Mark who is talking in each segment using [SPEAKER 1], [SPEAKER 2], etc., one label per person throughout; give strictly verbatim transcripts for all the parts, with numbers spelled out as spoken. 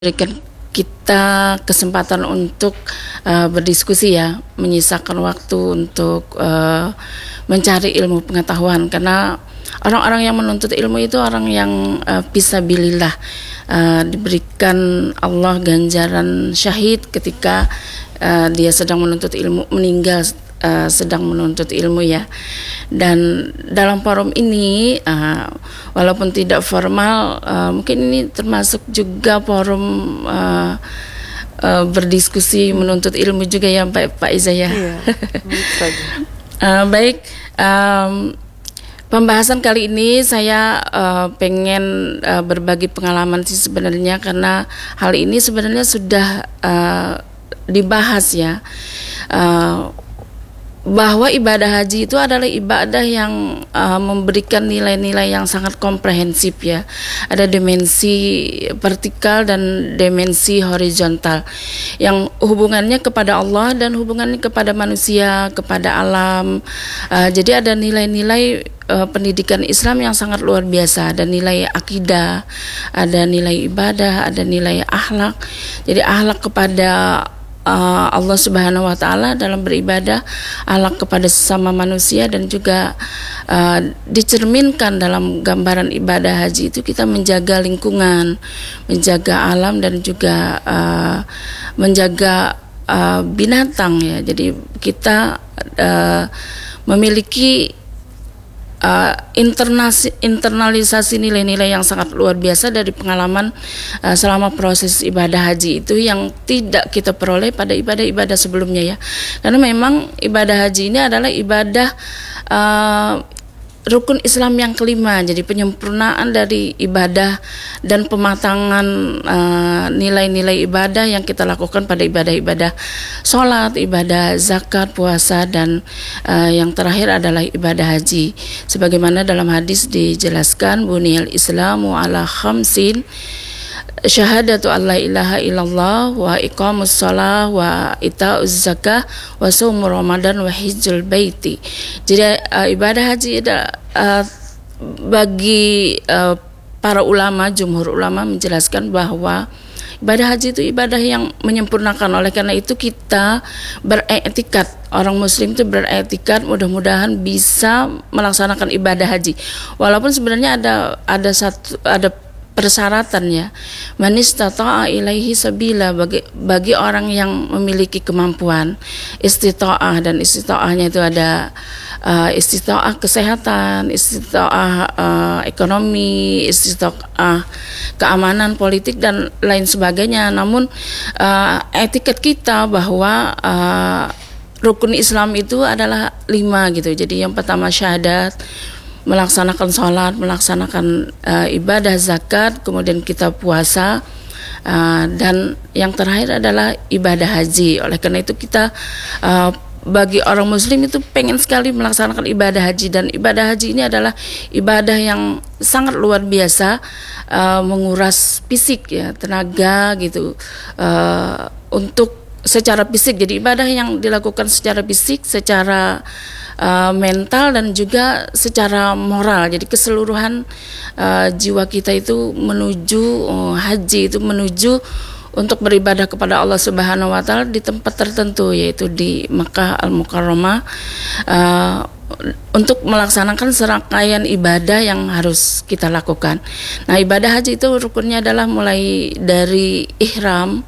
[SPEAKER 1] berikan kita kesempatan untuk uh, berdiskusi ya, menyisakan waktu untuk uh, mencari ilmu pengetahuan, karena orang-orang yang menuntut ilmu itu orang yang uh, fisabilillah, uh, diberikan Allah ganjaran syahid ketika uh, dia sedang menuntut ilmu, meninggal uh, sedang menuntut ilmu ya. Dan dalam forum ini uh, walaupun tidak formal, uh, mungkin ini termasuk juga forum uh, uh, berdiskusi menuntut ilmu juga ya Pak Pak Iza ya.
[SPEAKER 2] Iya,
[SPEAKER 1] uh, baik, um, pembahasan kali ini saya uh, pengen uh, berbagi pengalaman sih sebenarnya, karena hal ini sebenarnya sudah uh, dibahas ya. Uh, bahwa ibadah haji itu adalah ibadah yang uh, memberikan nilai-nilai yang sangat komprehensif ya. Ada dimensi vertikal dan dimensi horizontal yang hubungannya kepada Allah dan hubungannya kepada manusia, kepada alam. Uh, jadi ada nilai-nilai uh, pendidikan Islam yang sangat luar biasa. Ada nilai akidah, ada nilai ibadah, ada nilai akhlak. Jadi akhlak kepada Uh, Allah Subhanahu wa Ta'ala dalam beribadah, akhlak kepada sesama manusia, dan juga uh, dicerminkan dalam gambaran ibadah haji itu kita menjaga lingkungan, menjaga alam, dan juga uh, menjaga uh, binatang ya. Jadi kita uh, memiliki Uh, internasi, internalisasi nilai-nilai yang sangat luar biasa dari pengalaman uh, selama proses ibadah haji itu yang tidak kita peroleh pada ibadah-ibadah sebelumnya ya. Karena memang ibadah haji ini adalah ibadah uh, rukun Islam yang kelima, jadi penyempurnaan dari ibadah dan pematangan uh, nilai-nilai ibadah yang kita lakukan pada ibadah-ibadah sholat, ibadah zakat, puasa, dan uh, yang terakhir adalah ibadah haji. Sebagaimana dalam hadis dijelaskan, buniyal islamu ala khamsin, syahadatu alla ilaha illallah wa iqamus shalah wa ita'uz zakah wa shaum ramadan wa hijjul baiti. Jadi uh, ibadah haji ada uh, bagi uh, para ulama, jumhur ulama menjelaskan bahwa ibadah haji itu ibadah yang menyempurnakan. Oleh karena itu kita beriktikad, orang muslim itu beriktikad mudah-mudahan bisa melaksanakan ibadah haji. Walaupun sebenarnya ada ada satu ada persyaratan ya, man istata'a ilaihi sabila, bagi bagi orang yang memiliki kemampuan istita'ah, dan istita'ahnya itu ada uh, istita'ah kesehatan, istita'ah uh, ekonomi, istita'ah keamanan politik, dan lain sebagainya. Namun uh, etiket kita bahwa uh, rukun Islam itu adalah lima gitu. Jadi yang pertama syahadat, melaksanakan sholat, melaksanakan uh, ibadah zakat, kemudian kita puasa, uh, dan yang terakhir adalah ibadah haji. Oleh karena itu kita uh, bagi orang muslim itu pengen sekali melaksanakan ibadah haji, dan ibadah haji ini adalah ibadah yang sangat luar biasa, uh, menguras fisik ya, tenaga gitu, uh, untuk secara fisik. Jadi ibadah yang dilakukan secara fisik, secara Uh, mental, dan juga secara moral. Jadi keseluruhan uh, jiwa kita itu menuju uh, haji, itu menuju untuk beribadah kepada Allah Subhanahu wa Ta'ala di tempat tertentu, yaitu di Makkah Al-Mukarramah, uh, untuk melaksanakan serangkaian ibadah yang harus kita lakukan. Nah, ibadah haji itu rukunnya adalah mulai dari ihram,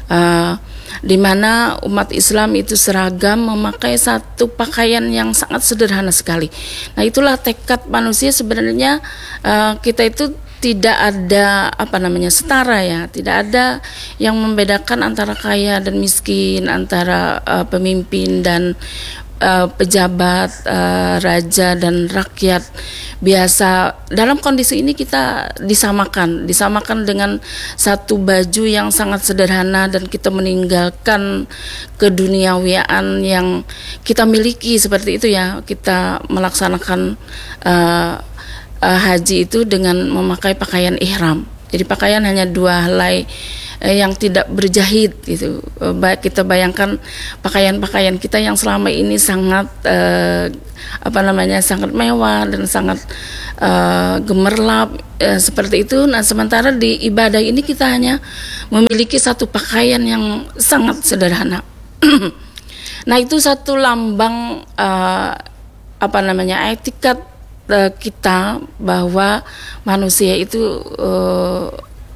[SPEAKER 1] uh, di mana umat Islam itu seragam memakai satu pakaian yang sangat sederhana sekali. Nah, itulah tekad manusia sebenarnya. Uh, kita itu tidak ada apa namanya setara ya, tidak ada yang membedakan antara kaya dan miskin, antara uh, pemimpin dan Uh, pejabat, uh, raja dan rakyat biasa. Dalam kondisi ini kita disamakan, disamakan dengan satu baju yang sangat sederhana, dan kita meninggalkan keduniawian yang kita miliki seperti itu ya. Kita melaksanakan uh, uh, haji itu dengan memakai pakaian ihram. Jadi pakaian hanya dua helai eh, yang tidak berjahit gitu. Eh, baik kita bayangkan pakaian-pakaian kita yang selama ini sangat eh, apa namanya sangat mewah dan sangat eh, gemerlap eh, seperti itu. Nah, sementara di ibadah ini kita hanya memiliki satu pakaian yang sangat sederhana. Nah, itu satu lambang uh, apa namanya etikat uh, kita bahwa manusia itu uh,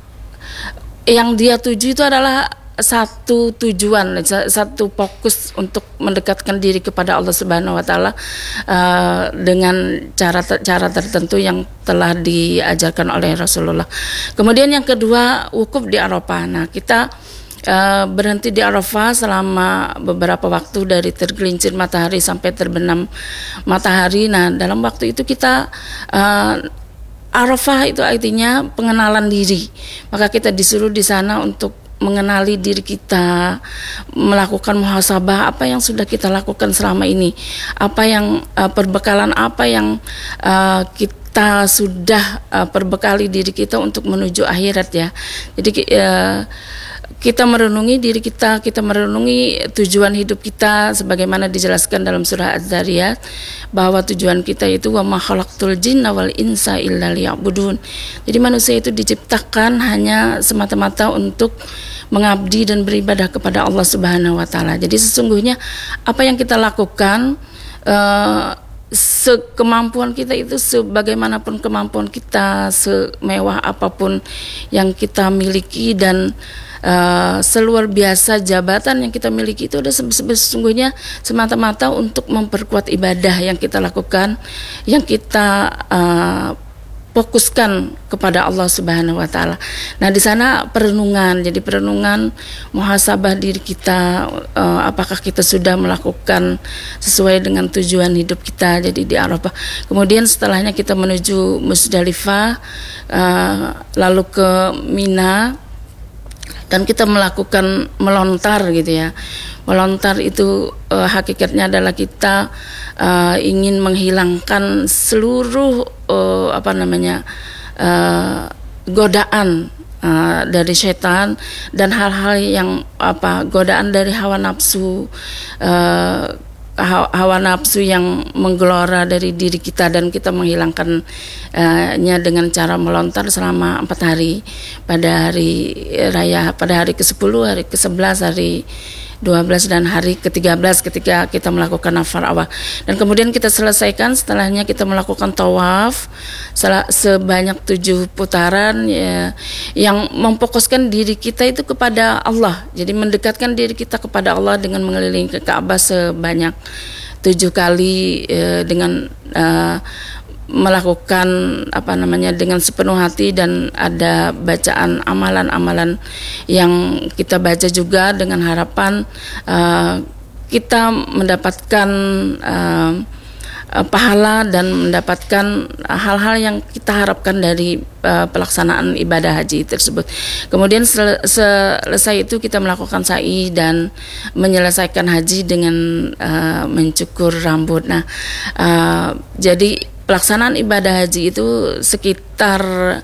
[SPEAKER 1] yang dia tuju itu adalah satu tujuan, satu fokus untuk mendekatkan diri kepada Allah Subhanahu wa taala uh, dengan cara cara tertentu yang telah diajarkan oleh Rasulullah. Kemudian yang kedua, wukuf di Arafah. Nah, kita Uh, berhenti di Arafah selama beberapa waktu dari tergelincir matahari sampai terbenam matahari. Nah, dalam waktu itu kita uh, Arafah itu artinya pengenalan diri. Maka kita disuruh di sana untuk mengenali diri kita, melakukan muhasabah apa yang sudah kita lakukan selama ini, apa yang uh, perbekalan apa yang uh, kita kita sudah uh, perbekali diri kita untuk menuju akhirat ya. Jadi uh, kita merenungi diri kita, kita merenungi tujuan hidup kita sebagaimana dijelaskan dalam surah Az-Zariyat bahwa tujuan kita itu wa ma khalaqtul jinna wal insa illa liya'budun. Jadi manusia itu diciptakan hanya semata-mata untuk mengabdi dan beribadah kepada Allah Subhanahu wa taala. Jadi sesungguhnya apa yang kita lakukan uh, sekemampuan kita itu, sebagaimanapun kemampuan kita, semewah apapun yang kita miliki dan uh, seluar biasa jabatan yang kita miliki itu adalah sesungguhnya semata-mata untuk memperkuat ibadah yang kita lakukan, yang kita uh, fokuskan kepada Allah Subhanahu wa taala. Nah, di sana perenungan, jadi perenungan muhasabah diri kita, uh, apakah kita sudah melakukan sesuai dengan tujuan hidup kita jadi di Arafah. Kemudian setelahnya kita menuju Musdalifah, uh, lalu ke Mina, dan kita melakukan melontar gitu ya. Melontar itu uh, hakikatnya adalah kita uh, ingin menghilangkan seluruh uh, apa namanya uh, godaan uh, dari setan dan hal-hal yang apa godaan dari hawa nafsu, uh, hawa nafsu yang menggelora dari diri kita, dan kita menghilangkannya dengan cara melontar selama empat hari pada hari raya, pada hari ke sepuluh, hari ke sebelas, hari dua belas dan hari ke tiga belas ketika kita melakukan nafar awal. Dan kemudian kita selesaikan, setelahnya kita melakukan tawaf sebanyak tujuh putaran ya, yang memfokuskan diri kita itu kepada Allah. Jadi mendekatkan diri kita kepada Allah dengan mengelilingi Ka'bah sebanyak tujuh kali eh, dengan eh, melakukan apa namanya dengan sepenuh hati, dan ada bacaan amalan-amalan yang kita baca juga dengan harapan uh, kita mendapatkan uh, uh, pahala dan mendapatkan hal-hal yang kita harapkan dari uh, pelaksanaan ibadah haji tersebut. Kemudian sel- selesai itu kita melakukan sa'i dan menyelesaikan haji dengan uh, mencukur rambut. Nah, uh, jadi pelaksanaan ibadah haji itu sekitar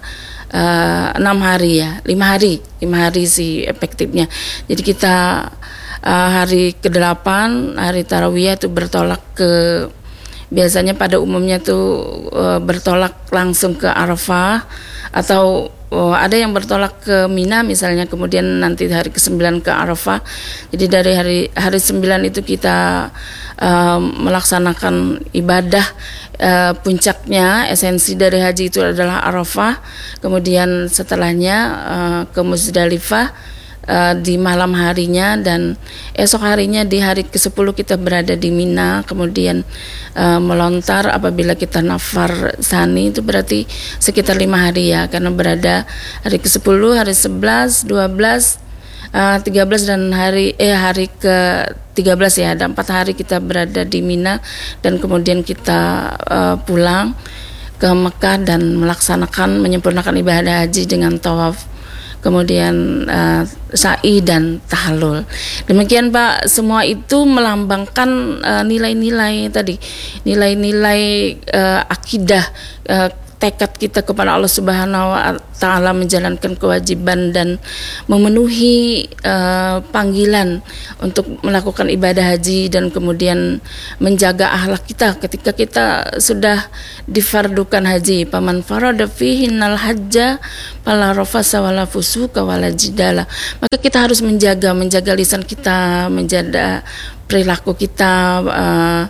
[SPEAKER 1] uh, enam hari ya, lima hari, lima hari sih efektifnya. Jadi kita uh, hari kedelapan, hari tarawih itu bertolak ke, biasanya pada umumnya tuh uh, bertolak langsung ke Arafah, atau oh, ada yang bertolak ke Mina misalnya, kemudian nanti hari kesembilan ke Arafah. Jadi dari hari hari sembilan itu kita uh, melaksanakan ibadah. Uh, puncaknya, esensi dari haji itu adalah Arafah. Kemudian setelahnya uh, ke Musdalifah uh, di malam harinya, dan esok harinya di hari ke sepuluh kita berada di Mina. Kemudian uh, melontar apabila kita nafar sani itu berarti sekitar lima hari ya, karena berada hari ke sepuluh, hari sebelas, dua belas, Uh, tiga belas dan hari eh hari ke tiga belas ya, ada empat hari kita berada di Mina, dan kemudian kita uh, pulang ke Mekah dan melaksanakan menyempurnakan ibadah haji dengan tawaf, kemudian uh, sa'i dan tahallul. Demikian Pak, semua itu melambangkan uh, nilai-nilai tadi, nilai-nilai uh, akidah, uh, tekad kita kepada Allah Subhanahu wa taala menjalankan kewajiban dan memenuhi uh, panggilan untuk melakukan ibadah haji dan kemudian menjaga akhlak kita ketika kita sudah difardukan haji. Paman farada fihinnal hajja fala rafasa wala fusuka wala jidala. Maka kita harus menjaga menjaga lisan kita, menjaga perilaku kita, uh,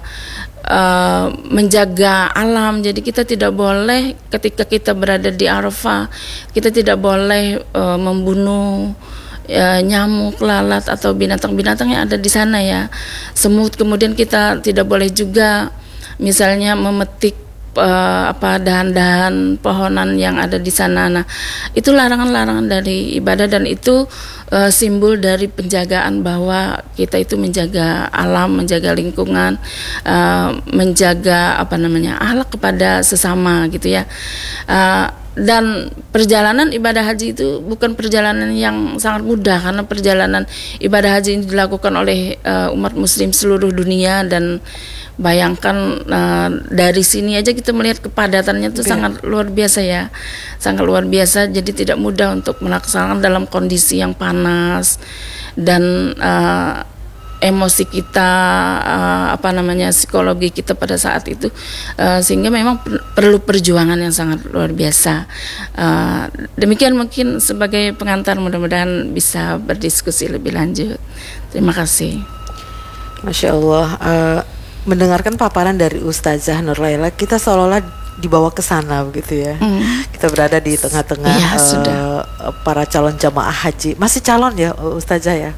[SPEAKER 1] Uh, menjaga alam. Jadi kita tidak boleh ketika kita berada di Arafah, kita tidak boleh uh, membunuh uh, nyamuk, lalat atau binatang-binatang yang ada di sana ya, semut. Kemudian kita tidak boleh juga misalnya memetik Uh, apa dahan-dahan pohonan yang ada di sana. Nah, itu larangan-larangan dari ibadah dan itu uh, simbol dari penjagaan bahwa kita itu menjaga alam, menjaga lingkungan, uh, menjaga apa namanya akhlak kepada sesama gitu ya. Uh, dan perjalanan ibadah haji itu bukan perjalanan yang sangat mudah karena perjalanan ibadah haji ini dilakukan oleh uh, umat muslim seluruh dunia dan bayangkan uh, dari sini aja kita melihat kepadatannya itu yeah. sangat luar biasa ya, sangat luar biasa. Jadi tidak mudah untuk melaksanakan dalam kondisi yang panas dan uh, emosi kita, uh, apa namanya psikologi kita pada saat itu, uh, sehingga memang per- perlu perjuangan yang sangat luar biasa. Uh, demikian mungkin sebagai pengantar, mudah-mudahan bisa berdiskusi lebih lanjut. Terima kasih.
[SPEAKER 2] Masya Allah. Uh, mendengarkan paparan dari Ustazah Nur Laila, kita seolah-olah dibawa ke sana begitu ya. Mm. Kita berada di tengah-tengah ya, uh, para calon jamaah haji. Masih calon ya Ustazah ya?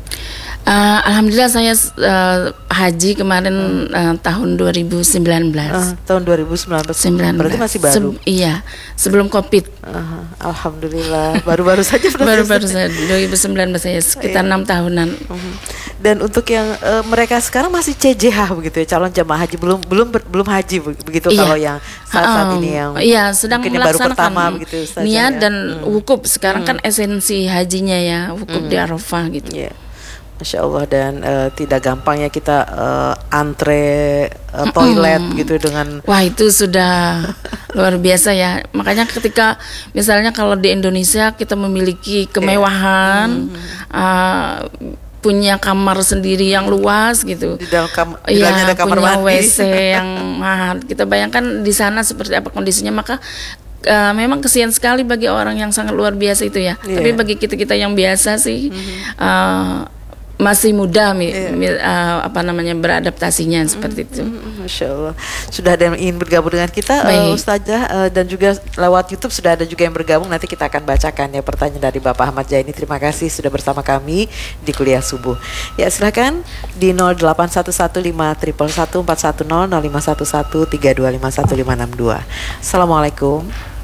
[SPEAKER 1] Uh, Alhamdulillah saya uh, haji kemarin uh, tahun dua ribu sembilan belas.
[SPEAKER 2] Uh, tahun dua ribu sembilan belas. Berarti masih baru.
[SPEAKER 1] Se- iya, sebelum Covid.
[SPEAKER 2] Uh, Alhamdulillah, baru-baru saja.
[SPEAKER 1] Baru-baru saja dua ribu sembilan belas saya sekitar enam tahunan. Uh-huh.
[SPEAKER 2] Dan untuk yang uh, mereka sekarang masih C J H begitu ya, calon jamaah haji, belum belum belum haji begitu. Iya. Kalau yang saat-saat um, ini yang
[SPEAKER 1] iya sedang melaksanakan
[SPEAKER 2] baru pertama begitu Ustazah,
[SPEAKER 1] niat
[SPEAKER 2] ya.
[SPEAKER 1] dan
[SPEAKER 2] hmm.
[SPEAKER 1] wukuf. Sekarang
[SPEAKER 2] hmm.
[SPEAKER 1] kan esensi hajinya ya wukuf
[SPEAKER 2] hmm.
[SPEAKER 1] di Arafah gitu.
[SPEAKER 2] Yeah. Masya Allah, dan uh, tidak gampang ya kita uh, antre uh, toilet mm-hmm. gitu dengan.
[SPEAKER 1] Wah, itu sudah luar biasa ya. Makanya ketika misalnya kalau di Indonesia kita memiliki kemewahan, mm-hmm. uh, punya kamar sendiri yang luas gitu.
[SPEAKER 2] Di dalam kam-
[SPEAKER 1] ya,
[SPEAKER 2] ada kamar
[SPEAKER 1] punya
[SPEAKER 2] mandi.
[SPEAKER 1] W C yang mahal. Kita bayangkan di sana seperti apa kondisinya. Maka Uh, memang kesian sekali bagi orang yang sangat luar biasa itu ya. Yeah. Tapi bagi kita-kita yang biasa sih, mm-hmm. uh, masih muda mi, yeah. mi, uh, apa namanya beradaptasinya mm-hmm. seperti itu.
[SPEAKER 2] Mm-hmm. Masya Allah. Sudah ada yang ingin bergabung dengan kita, uh, Ustazah, uh, dan juga lewat YouTube sudah ada juga yang bergabung. Nanti kita akan bacakan ya pertanyaan dari Bapak Ahmad Jaini. Terima kasih sudah bersama kami di Kuliah Subuh. Ya, silakan di nol delapan satu satu lima satu satu empat satu nol nol lima satu satu tiga dua lima satu lima enam dua. Assalamualaikum.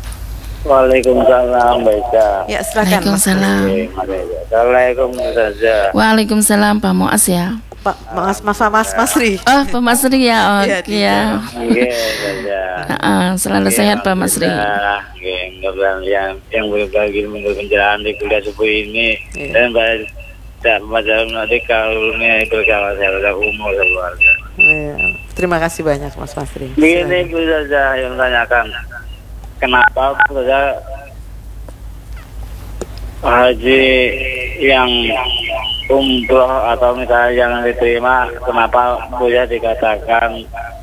[SPEAKER 3] Waalaikumsalam, Baika.
[SPEAKER 2] Ya, silakan.
[SPEAKER 1] Waalaikumsalam.
[SPEAKER 3] Assalamualaikum, Ustazah.
[SPEAKER 1] Waalaikumsalam, Pak Muas ya.
[SPEAKER 2] Pak Mas Mas Mas Masri.
[SPEAKER 1] Oh, Pak Masri ya. Oh, iya.
[SPEAKER 3] Iya, Ustazah.
[SPEAKER 1] Uh, selalu ya, sehat Pak Masri.
[SPEAKER 3] Mudah-mudahan yang yang berbagi menurut penjelasan di Kuliah Subuh ini ya. Dan baca baca nanti kalau ini berkawan saya umur keluarga.
[SPEAKER 2] Ya. Terima kasih banyak Mas Masri.
[SPEAKER 3] Begini Ustazah yang tanyakan. Kenapa saja haji yang umroh atau misalnya yang diterima, kenapa boleh dikatakan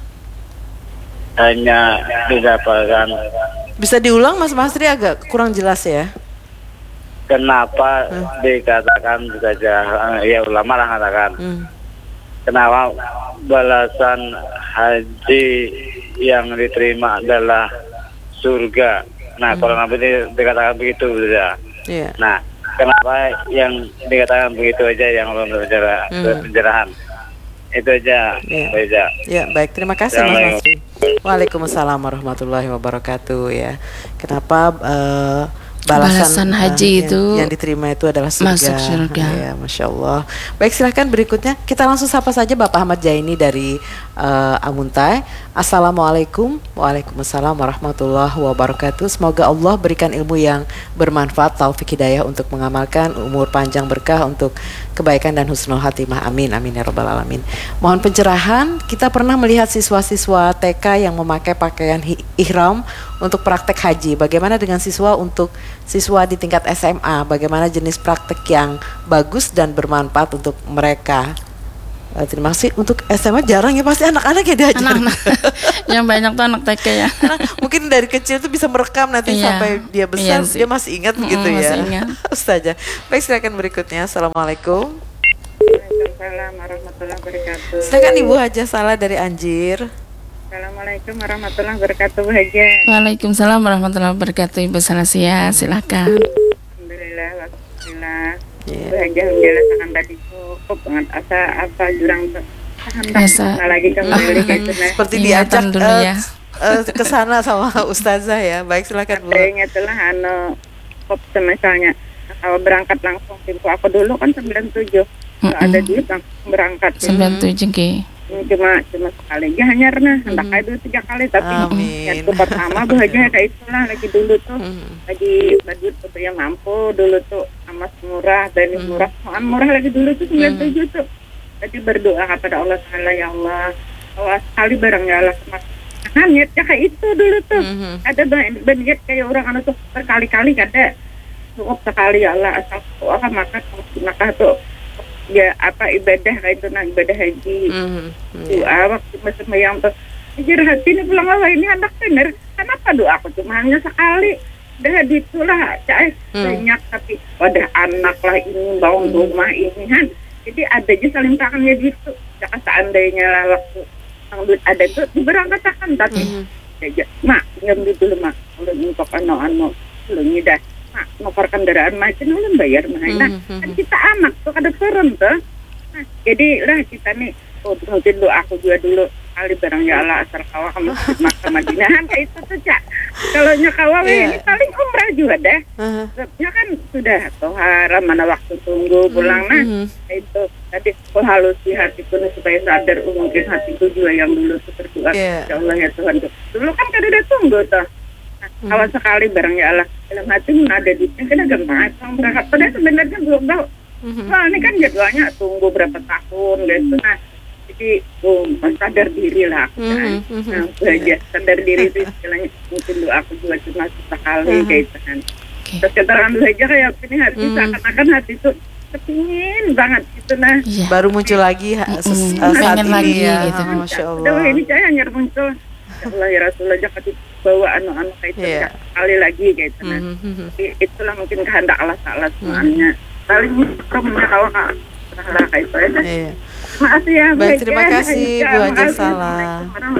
[SPEAKER 3] hanya didapatkan?
[SPEAKER 2] Bisa diulang Mas Masri, agak kurang jelas ya.
[SPEAKER 3] Kenapa hmm. dikatakan saja, ya ulama lah katakan. Hmm. Kenapa balasan haji yang diterima adalah surga. Nah, hmm. kalau Nabi dikatakan begitu saja. Yeah. Nah, kenapa yang dikatakan begitu aja yang belum berbicara hmm. pencerahan? Itu aja.
[SPEAKER 2] Ya,
[SPEAKER 3] yeah.
[SPEAKER 2] yeah, baik. Terima kasih Mas Masri. Waalaikumsalam warahmatullahi wabarakatuh ya. Kenapa uh,
[SPEAKER 1] balasan, balasan haji
[SPEAKER 2] uh,
[SPEAKER 1] itu
[SPEAKER 2] yang, yang diterima itu adalah surga.
[SPEAKER 1] Masuk surga.
[SPEAKER 2] Ya, Masya Allah. Baik, silahkan berikutnya kita langsung sapa saja Bapak Ahmad Jaini dari uh, Amuntai. Assalamualaikum. Waalaikumsalam warahmatullahi wabarakatuh. Semoga Allah berikan ilmu yang bermanfaat, taufik hidayah untuk mengamalkan, umur panjang berkah untuk kebaikan dan husnul khatimah. Amin amin ya rabbal alamin. Mohon pencerahan. Kita pernah melihat siswa-siswa T K yang memakai pakaian ihram untuk praktek haji. Bagaimana dengan siswa untuk siswa di tingkat S M A? Bagaimana jenis praktek yang bagus dan bermanfaat untuk mereka? Uh, terima kasih. Untuk S M A jarang ya, pasti anak-anak yang diajar.
[SPEAKER 1] Anak-anak. Yang banyak tuh anak T K ya.
[SPEAKER 2] Mungkin dari kecil tuh bisa merekam nanti
[SPEAKER 1] iya,
[SPEAKER 2] sampai dia besar,
[SPEAKER 1] iya
[SPEAKER 2] dia masih ingat begitu
[SPEAKER 1] mm,
[SPEAKER 2] ya.
[SPEAKER 1] Masih ingat.
[SPEAKER 2] Ustazah. Baik, silakan berikutnya. Assalamualaikum.
[SPEAKER 4] Waalaikumsalam warahmatullahi wabarakatuh.
[SPEAKER 2] Silakan Ibu Hajah Salah dari Anjir.
[SPEAKER 4] Assalamualaikum warahmatullahi wabarakatuh, Bu Haja.
[SPEAKER 1] Waalaikumsalam warahmatullahi wabarakatuh, Ibu Salasia. Silakan.
[SPEAKER 4] Alhamdulillah, alhamdulillah. Yeah. Bu Haja, alhamdulillah sangat tadi cukup banget asa apa jurang
[SPEAKER 1] asa
[SPEAKER 4] lagi kembali gitu nah.
[SPEAKER 2] Seperti diajak dulu uh, ya. uh, ke sana sama Ustazah ya. Baik, silakan Bu.
[SPEAKER 4] Kayaknya telah anu kop misalnya kalau berangkat langsung timku aku dulu kan sembilan puluh tujuh. Kalau ada duit langsung berangkat.
[SPEAKER 1] sembilan puluh tujuh Ki.
[SPEAKER 4] Cuma cuma sekali aja hanyar nah, hendak kayak dulu tiga kali tapi yang itu pertama Bu Haja kayak itulah lagi dulu tuh mm. lagi budget untuk yang mampu dulu tuh amas murah dan mm. murah soal murah lagi dulu tuh sembilan puluh tujuh tuh. Jadi berdoa kepada Allah Taala, ya Allah, awas sekali barang ya Allah mas. Nah niatnya kayak itu dulu tuh. Mm-hmm. Ada banyak kayak orang anu tuh berkali-kali kada cukup sekali ya Allah asal doa maka maka tuh ya apa ibadah kayak itu nah ibadah haji. Mm-hmm. Doa waktu sembahyang tuh jujur hati ini pulang Allah ini anak bener. Kenapa doa aku cuma hanya sekali? Dah itulah cai mm. banyak tapi wadah anak lah ini bangun mm. rumah ini kan. Jadi ada aja saling kangen ya gitu. Jangan seandainya lah waktu duit ada itu diberangkatkan tapi mm-hmm. ya mak ngambil dulu mak udah untuk anu-anu belum dah mak ngopor kendaraan macam belum bayar mah nah mm-hmm. kan kita anak tuh ada turun tuh nah, jadi lah kita nih oh, mungkin doa aku juga dulu kali barang ya Allah asal kawah kamu Makkah Madinahan kayak itu saja kalau nyakawa yeah. ini paling umrah juga deh uh-huh. ya kan sudah tohara mana waktu tunggu pulang mm-hmm. nah itu tadi aku halusi hatiku supaya sadar oh, mungkin hatiku juga yang dulu tuh berdoa yeah. ya Allah ya Tuhan tuh dulu kan kada ada tunggu tuh nah, mm-hmm. awal sekali barang ya Allah dalam hati mana ada duitnya kena gampang orang berangkat padahal sebenarnya belum tahu mm-hmm. nah ini kan jadwalnya tunggu berapa tahun gitu nah jadi oh, sadar diri lah aku kan mm-hmm. nah belajar sadar diri itu istilahnya mungkin doa aku juga cuma sekali mm-hmm. kayak itu kan okay. Terus keterangan belajar kayak ini hati mm-hmm. seakan-akan hati itu kepingin banget gitu nah
[SPEAKER 2] yeah. baru muncul lagi ha, ses, mm-hmm. saat ini lagi, ya gitu. Oh, Masya Allah
[SPEAKER 4] udah ini saya hanya muncul ya Allah ya Rasulullah jangan bawa anu-anu kayak itu yeah. sekali lagi kayak itu nah mm-hmm. Jadi, itulah mungkin kehendak Allah Ta'ala semuanya mm-hmm. paling mudah kalau nggak salah kayak itu aja yeah. Makasih ya.
[SPEAKER 2] Baik, terima kasih Bu Hajah Salah.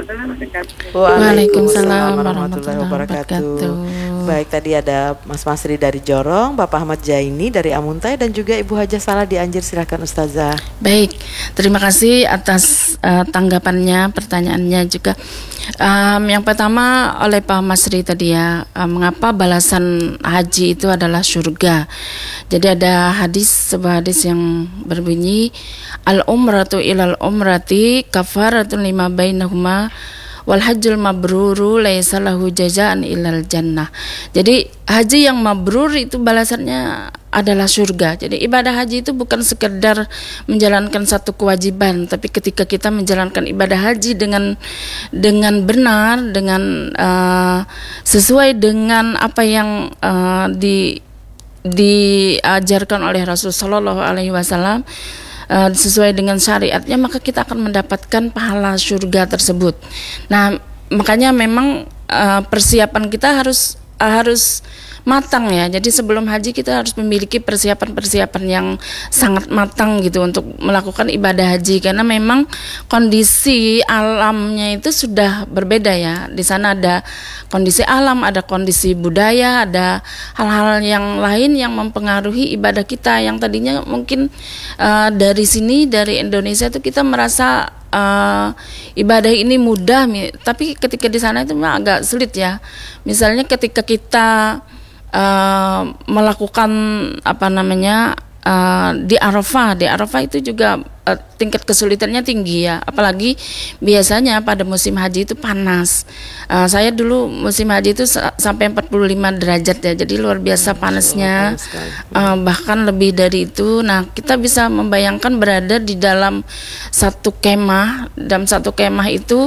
[SPEAKER 1] Waalaikumsalam warahmatullahi wabarakatuh.
[SPEAKER 2] Baik, tadi ada Mas Masri dari Jorong, Bapak Ahmad Jaini dari Amuntai dan juga Ibu Hajah Salah di Anjir. Silakan Ustazah.
[SPEAKER 1] Baik, terima kasih atas uh, tanggapannya, pertanyaannya juga. Um, yang pertama oleh Pak Masri tadi ya, uh, mengapa balasan haji itu adalah surga. Jadi ada hadis, sebuah hadis yang berbunyi al-umratu ilal umrati kafaratun lima bainahuma wal hajjul mabruru laisa lahu jazaan ilal jannah. Jadi haji yang mabrur itu balasannya adalah surga. Jadi ibadah haji itu bukan sekedar menjalankan satu kewajiban, tapi ketika kita menjalankan ibadah haji dengan dengan benar, dengan uh, sesuai dengan apa yang uh, di diajarkan oleh Rasul Shallallahu Alaihi Wasallam, uh, sesuai dengan syariatnya, maka kita akan mendapatkan pahala surga tersebut. Nah, makanya memang uh, persiapan kita harus uh, harus matang ya. Jadi sebelum haji kita harus memiliki persiapan-persiapan yang sangat matang gitu untuk melakukan ibadah haji, karena memang kondisi alamnya itu sudah berbeda ya. Di sana ada kondisi alam, ada kondisi budaya, ada hal-hal yang lain yang mempengaruhi ibadah kita yang tadinya mungkin uh, dari sini dari Indonesia itu kita merasa uh, ibadah ini mudah, tapi ketika di sana itu memang agak sulit ya. Misalnya ketika kita uh, melakukan apa namanya uh, di Arafah. Di Arafah itu juga uh, tingkat kesulitannya tinggi ya, apalagi biasanya pada musim haji itu panas. Uh, saya dulu musim haji itu sa- sampai empat puluh lima derajat ya, jadi luar biasa panasnya, uh, bahkan lebih dari itu. Nah, kita bisa membayangkan berada di dalam satu kemah, dalam satu kemah itu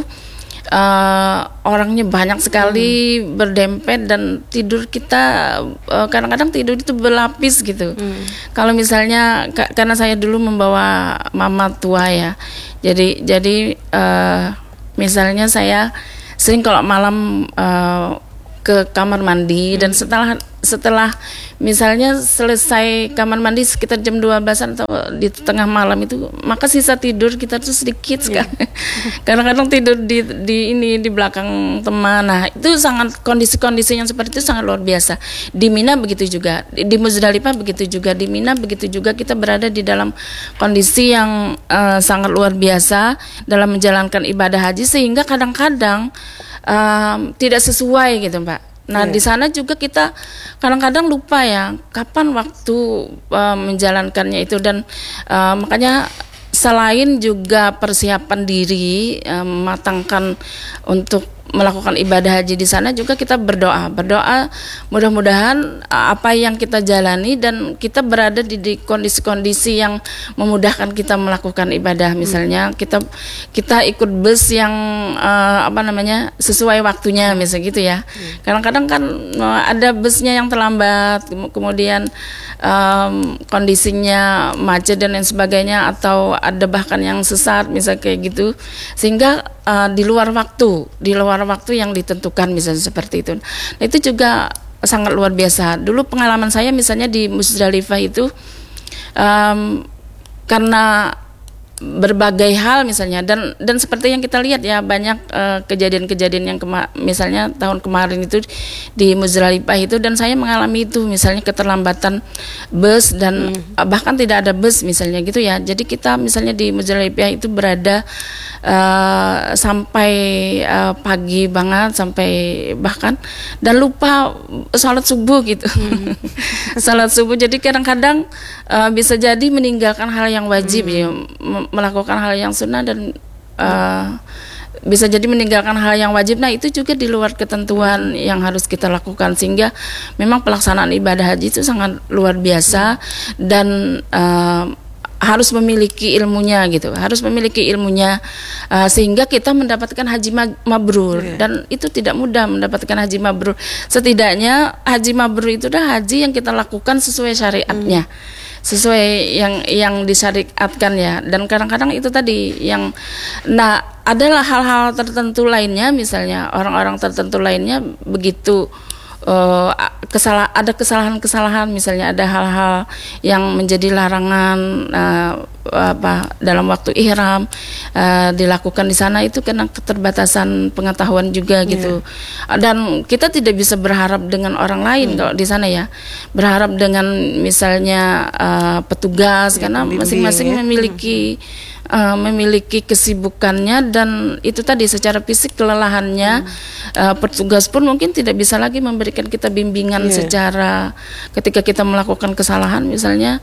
[SPEAKER 1] Uh, orangnya banyak sekali hmm. berdempet, dan tidur kita uh, kadang-kadang tidur itu berlapis gitu. Hmm. Kalau misalnya k- karena saya dulu membawa mama tua ya, jadi jadi uh, misalnya saya sering kalau malam uh, ke kamar mandi, hmm. dan setelah setelah misalnya selesai kamar mandi sekitar jam dua belasan atau di tengah malam itu, maka sisa tidur kita tuh sedikit sekali. Yeah. Kadang-kadang tidur di di ini di belakang teman. Nah, itu sangat kondisi-kondisi yang seperti itu sangat luar biasa. Di Mina begitu juga, di, di Muzdalifah begitu juga, di Mina begitu juga, kita berada di dalam kondisi yang uh, sangat luar biasa dalam menjalankan ibadah haji, sehingga kadang-kadang um, tidak sesuai gitu, Mbak. Nah, yeah. di sana juga kita kadang-kadang lupa ya kapan waktu uh, menjalankannya itu, dan uh, makanya selain juga persiapan diri, uh, mematangkan untuk melakukan ibadah haji di sana, juga kita berdoa, berdoa mudah-mudahan apa yang kita jalani dan kita berada di, di kondisi-kondisi yang memudahkan kita melakukan ibadah. Misalnya kita kita ikut bus yang uh, apa namanya sesuai waktunya, misalnya gitu ya. Kadang-kadang kan uh, ada busnya yang terlambat, kemudian um, kondisinya macet dan lain sebagainya, atau ada bahkan yang sesat, misalnya kayak gitu, sehingga uh, di luar waktu, di luar waktu yang ditentukan, misalnya seperti itu. Nah, itu juga sangat luar biasa. Dulu pengalaman saya misalnya di Muzdalifah itu um, karena berbagai hal misalnya, dan dan seperti yang kita lihat ya, banyak uh, kejadian-kejadian yang kema- misalnya tahun kemarin itu di Muzdalifah itu, dan saya mengalami itu, misalnya keterlambatan bus dan hmm. bahkan tidak ada bus misalnya gitu ya. Jadi kita misalnya di Muzdalifah itu berada uh, sampai uh, pagi banget, sampai bahkan dan lupa sholat subuh gitu. Hmm. Sholat subuh, jadi kadang-kadang uh, bisa jadi meninggalkan hal yang wajib hmm. ya, melakukan hal yang sunnah, dan uh, bisa jadi meninggalkan hal yang wajib. Nah, itu juga di luar ketentuan yang harus kita lakukan, sehingga memang pelaksanaan ibadah haji itu sangat luar biasa, dan uh, harus memiliki ilmunya gitu, harus memiliki ilmunya uh, sehingga kita mendapatkan haji mabrur. Yeah. Dan itu tidak mudah mendapatkan haji mabrur. Setidaknya haji mabrur itu dah haji yang kita lakukan sesuai syariatnya. Mm. Sesuai yang yang disyariatkan ya. Dan kadang-kadang itu tadi yang, nah adalah hal-hal tertentu lainnya, misalnya orang-orang tertentu lainnya begitu uh, kesalah ada kesalahan-kesalahan, misalnya ada hal-hal yang menjadi larangan uh, apa dalam waktu ihram uh, dilakukan di sana, itu karena keterbatasan pengetahuan juga gitu. Yeah. Dan kita tidak bisa berharap dengan orang lain hmm. kalau di sana ya, berharap dengan misalnya uh, petugas, ya, karena masing-masing ya. memiliki hmm. Uh, memiliki kesibukannya, dan itu tadi secara fisik kelelahannya. hmm. uh, petugas pun mungkin tidak bisa lagi memberikan kita bimbingan yeah. secara ketika kita melakukan kesalahan misalnya,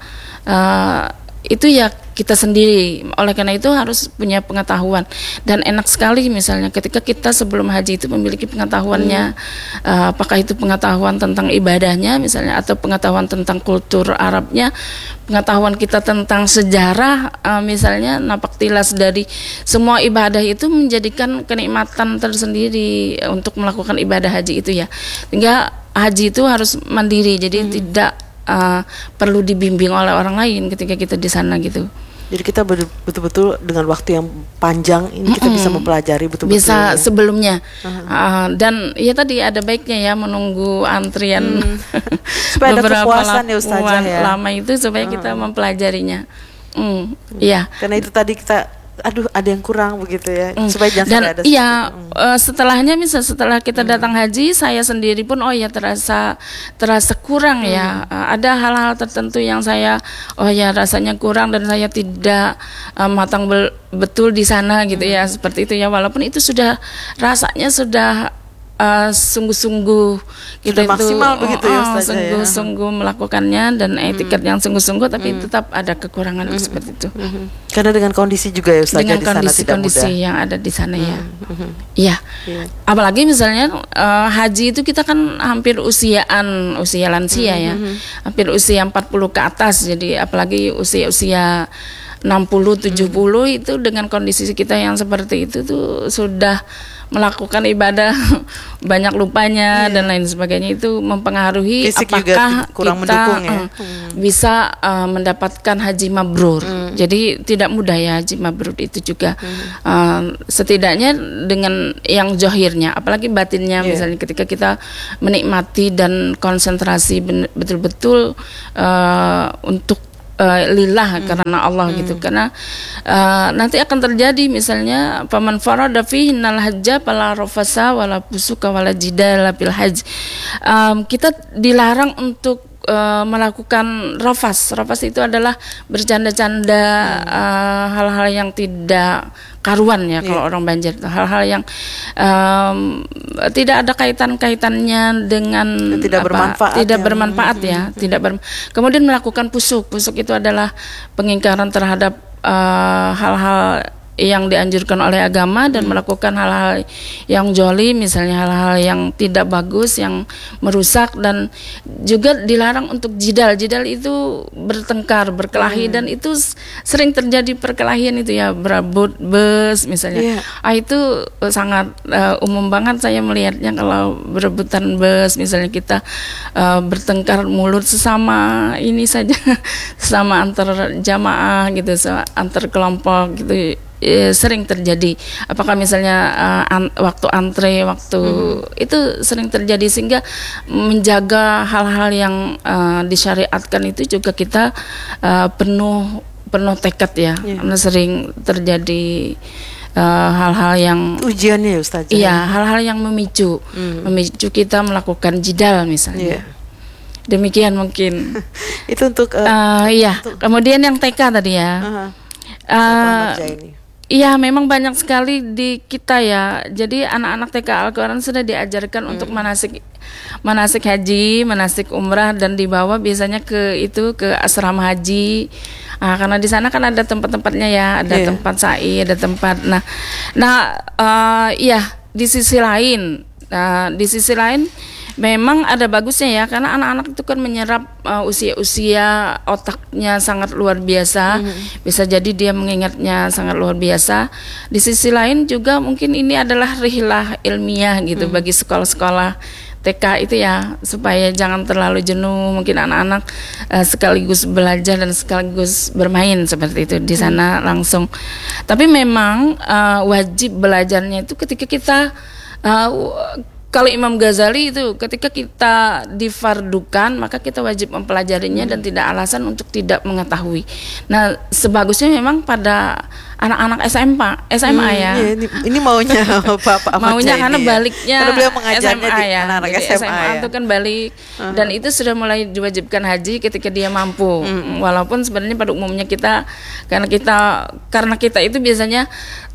[SPEAKER 1] uh, itu ya kita sendiri. Oleh karena itu harus punya pengetahuan, dan enak sekali misalnya ketika kita sebelum haji itu memiliki pengetahuannya, hmm. uh, apakah itu pengetahuan tentang ibadahnya misalnya, atau pengetahuan tentang kultur Arabnya, pengetahuan kita tentang sejarah uh, misalnya, napak tilas dari semua ibadah itu menjadikan kenikmatan tersendiri untuk melakukan ibadah haji itu ya. Sehingga haji itu harus mandiri, jadi hmm. tidak Uh, perlu dibimbing oleh orang lain ketika kita di sana gitu.
[SPEAKER 2] Jadi kita betul-betul dengan waktu yang panjang ini kita mm-hmm. bisa mempelajari betul-betul.
[SPEAKER 1] Bisa
[SPEAKER 2] ya.
[SPEAKER 1] sebelumnya uh-huh. uh, dan ya tadi ada baiknya ya menunggu antrian hmm.
[SPEAKER 2] supaya ada kepuasan ya Ustazah ya.
[SPEAKER 1] Lama itu supaya uh-huh. kita mempelajarinya. Mm, iya.
[SPEAKER 2] Karena itu tadi kita aduh ada yang kurang begitu ya,
[SPEAKER 1] mm.
[SPEAKER 2] supaya jangan
[SPEAKER 1] dan
[SPEAKER 2] sampai ada
[SPEAKER 1] iya uh, setelahnya misal setelah kita mm. datang haji, saya sendiri pun oh ya terasa terasa kurang mm. ya, uh, ada hal-hal tertentu yang saya oh ya rasanya kurang, dan saya tidak uh, matang be- betul di sana gitu mm. ya, seperti itu ya, walaupun itu sudah rasanya sudah uh, sungguh-sungguh kita
[SPEAKER 2] sudah itu maksimal begitu ya,
[SPEAKER 1] uh, sungguh-sungguh ya. Melakukannya dan etiket hmm. yang sungguh-sungguh, tapi hmm. tetap ada kekurangan hmm. seperti itu.
[SPEAKER 2] Hmm. Karena dengan kondisi juga ya Ustazah
[SPEAKER 1] dengan
[SPEAKER 2] di sana
[SPEAKER 1] kondisi,
[SPEAKER 2] tidak
[SPEAKER 1] kondisi
[SPEAKER 2] mudah.
[SPEAKER 1] yang ada di sana hmm. ya. Iya.
[SPEAKER 2] Hmm. Yeah.
[SPEAKER 1] Apalagi misalnya uh, haji itu kita kan hampir usiaan usia lansia hmm. ya. Hampir usia empat puluh ke atas. Jadi apalagi usia-usia enam puluh tujuh puluh hmm. itu dengan kondisi kita yang seperti itu tuh sudah melakukan ibadah banyak lupanya yeah. dan lain sebagainya, itu mempengaruhi Fisik apakah
[SPEAKER 2] kurang
[SPEAKER 1] kita
[SPEAKER 2] mendukung, ya?
[SPEAKER 1] uh, hmm. bisa uh, mendapatkan haji mabrur. Hmm. Jadi tidak mudah ya haji mabrur itu juga. Hmm. Uh, setidaknya dengan yang zohirnya, apalagi batinnya yeah. misalnya ketika kita menikmati dan konsentrasi betul-betul uh, untuk Uh, lillah hmm. karena Allah hmm. gitu, karena uh, nanti akan terjadi misalnya faman farada fihi nal hajja fala rafasa wala fusuka wala jidala fil hajj. Um, kita dilarang untuk uh, melakukan rafas. Rafas itu adalah bercanda-canda hmm. uh, hal-hal yang tidak karuan ya, yeah. kalau orang Banjar, hal-hal yang um, tidak ada kaitan-kaitannya dengan
[SPEAKER 2] tidak
[SPEAKER 1] apa,
[SPEAKER 2] bermanfaat,
[SPEAKER 1] tidak
[SPEAKER 2] ya.
[SPEAKER 1] bermanfaat ya, hmm. tidak ber, kemudian melakukan pusuk. Pusuk itu adalah pengingkaran terhadap uh, hal-hal yang dianjurkan oleh agama dan hmm. melakukan hal-hal yang joli, misalnya hal-hal yang tidak bagus, yang merusak, dan juga dilarang untuk jidal. Jidal itu bertengkar, berkelahi, hmm. dan itu sering terjadi perkelahian itu ya, berebut bus misalnya. Yeah. Ah, itu sangat uh, umum banget saya melihatnya kalau berebutan bus misalnya, kita uh, bertengkar mulut sesama ini saja, sesama antar jamaah gitu, antar kelompok gitu. E, sering terjadi. Apakah misalnya uh, an, waktu antre, waktu hmm. itu sering terjadi, sehingga menjaga hal-hal yang uh, disyariatkan itu juga kita uh, penuh penuh tekad ya, yeah. karena sering terjadi uh, hal-hal yang
[SPEAKER 2] ujiannya ya Ustazah.
[SPEAKER 1] Iya, hal-hal yang memicu, hmm. memicu kita melakukan jidal misalnya. Yeah. Demikian mungkin.
[SPEAKER 2] Itu untuk uh,
[SPEAKER 1] uh, iya.
[SPEAKER 2] Untuk...
[SPEAKER 1] Kemudian yang T K tadi ya.
[SPEAKER 2] Uh-huh.
[SPEAKER 1] Uh, Iya, memang banyak sekali di kita ya. Jadi anak-anak T K Al-Quran sudah diajarkan hmm. untuk manasik manasik haji, manasik umrah, dan dibawa biasanya ke itu ke asrama haji. Nah, karena di sana kan ada tempat-tempatnya ya, ada yeah. tempat sa'i, ada tempat. Nah, nah, uh, iya di sisi lain, uh, di sisi lain. Memang ada bagusnya ya, karena anak-anak itu kan menyerap uh, usia-usia otaknya sangat luar biasa. Mm-hmm. Bisa jadi dia mengingatnya sangat luar biasa. Di sisi lain juga mungkin ini adalah rihlah ilmiah gitu mm-hmm. bagi sekolah-sekolah T K itu ya, supaya jangan terlalu jenuh mungkin anak-anak uh, sekaligus belajar dan sekaligus bermain seperti itu di sana mm-hmm. langsung. Tapi memang uh, wajib belajarnya itu ketika kita uh, kalau Imam Ghazali itu ketika kita difardukan, maka kita wajib mempelajarinya hmm. dan tidak alasan untuk tidak mengetahui. Nah, sebagusnya memang pada anak-anak S M A, S M A hmm, ya.
[SPEAKER 2] Ini, ini maunya Bapak Ahmad
[SPEAKER 1] Maunya karena
[SPEAKER 2] ya.
[SPEAKER 1] baliknya
[SPEAKER 2] karena beliau mengajarnya
[SPEAKER 1] S M A
[SPEAKER 2] di
[SPEAKER 1] ya.
[SPEAKER 2] anak-anak
[SPEAKER 1] Jadi
[SPEAKER 2] S M A,
[SPEAKER 1] S M A
[SPEAKER 2] ya.
[SPEAKER 1] itu kan balik uh-huh. dan itu sudah mulai diwajibkan haji ketika dia mampu. Hmm. Walaupun sebenarnya pada umumnya kita karena kita karena kita itu biasanya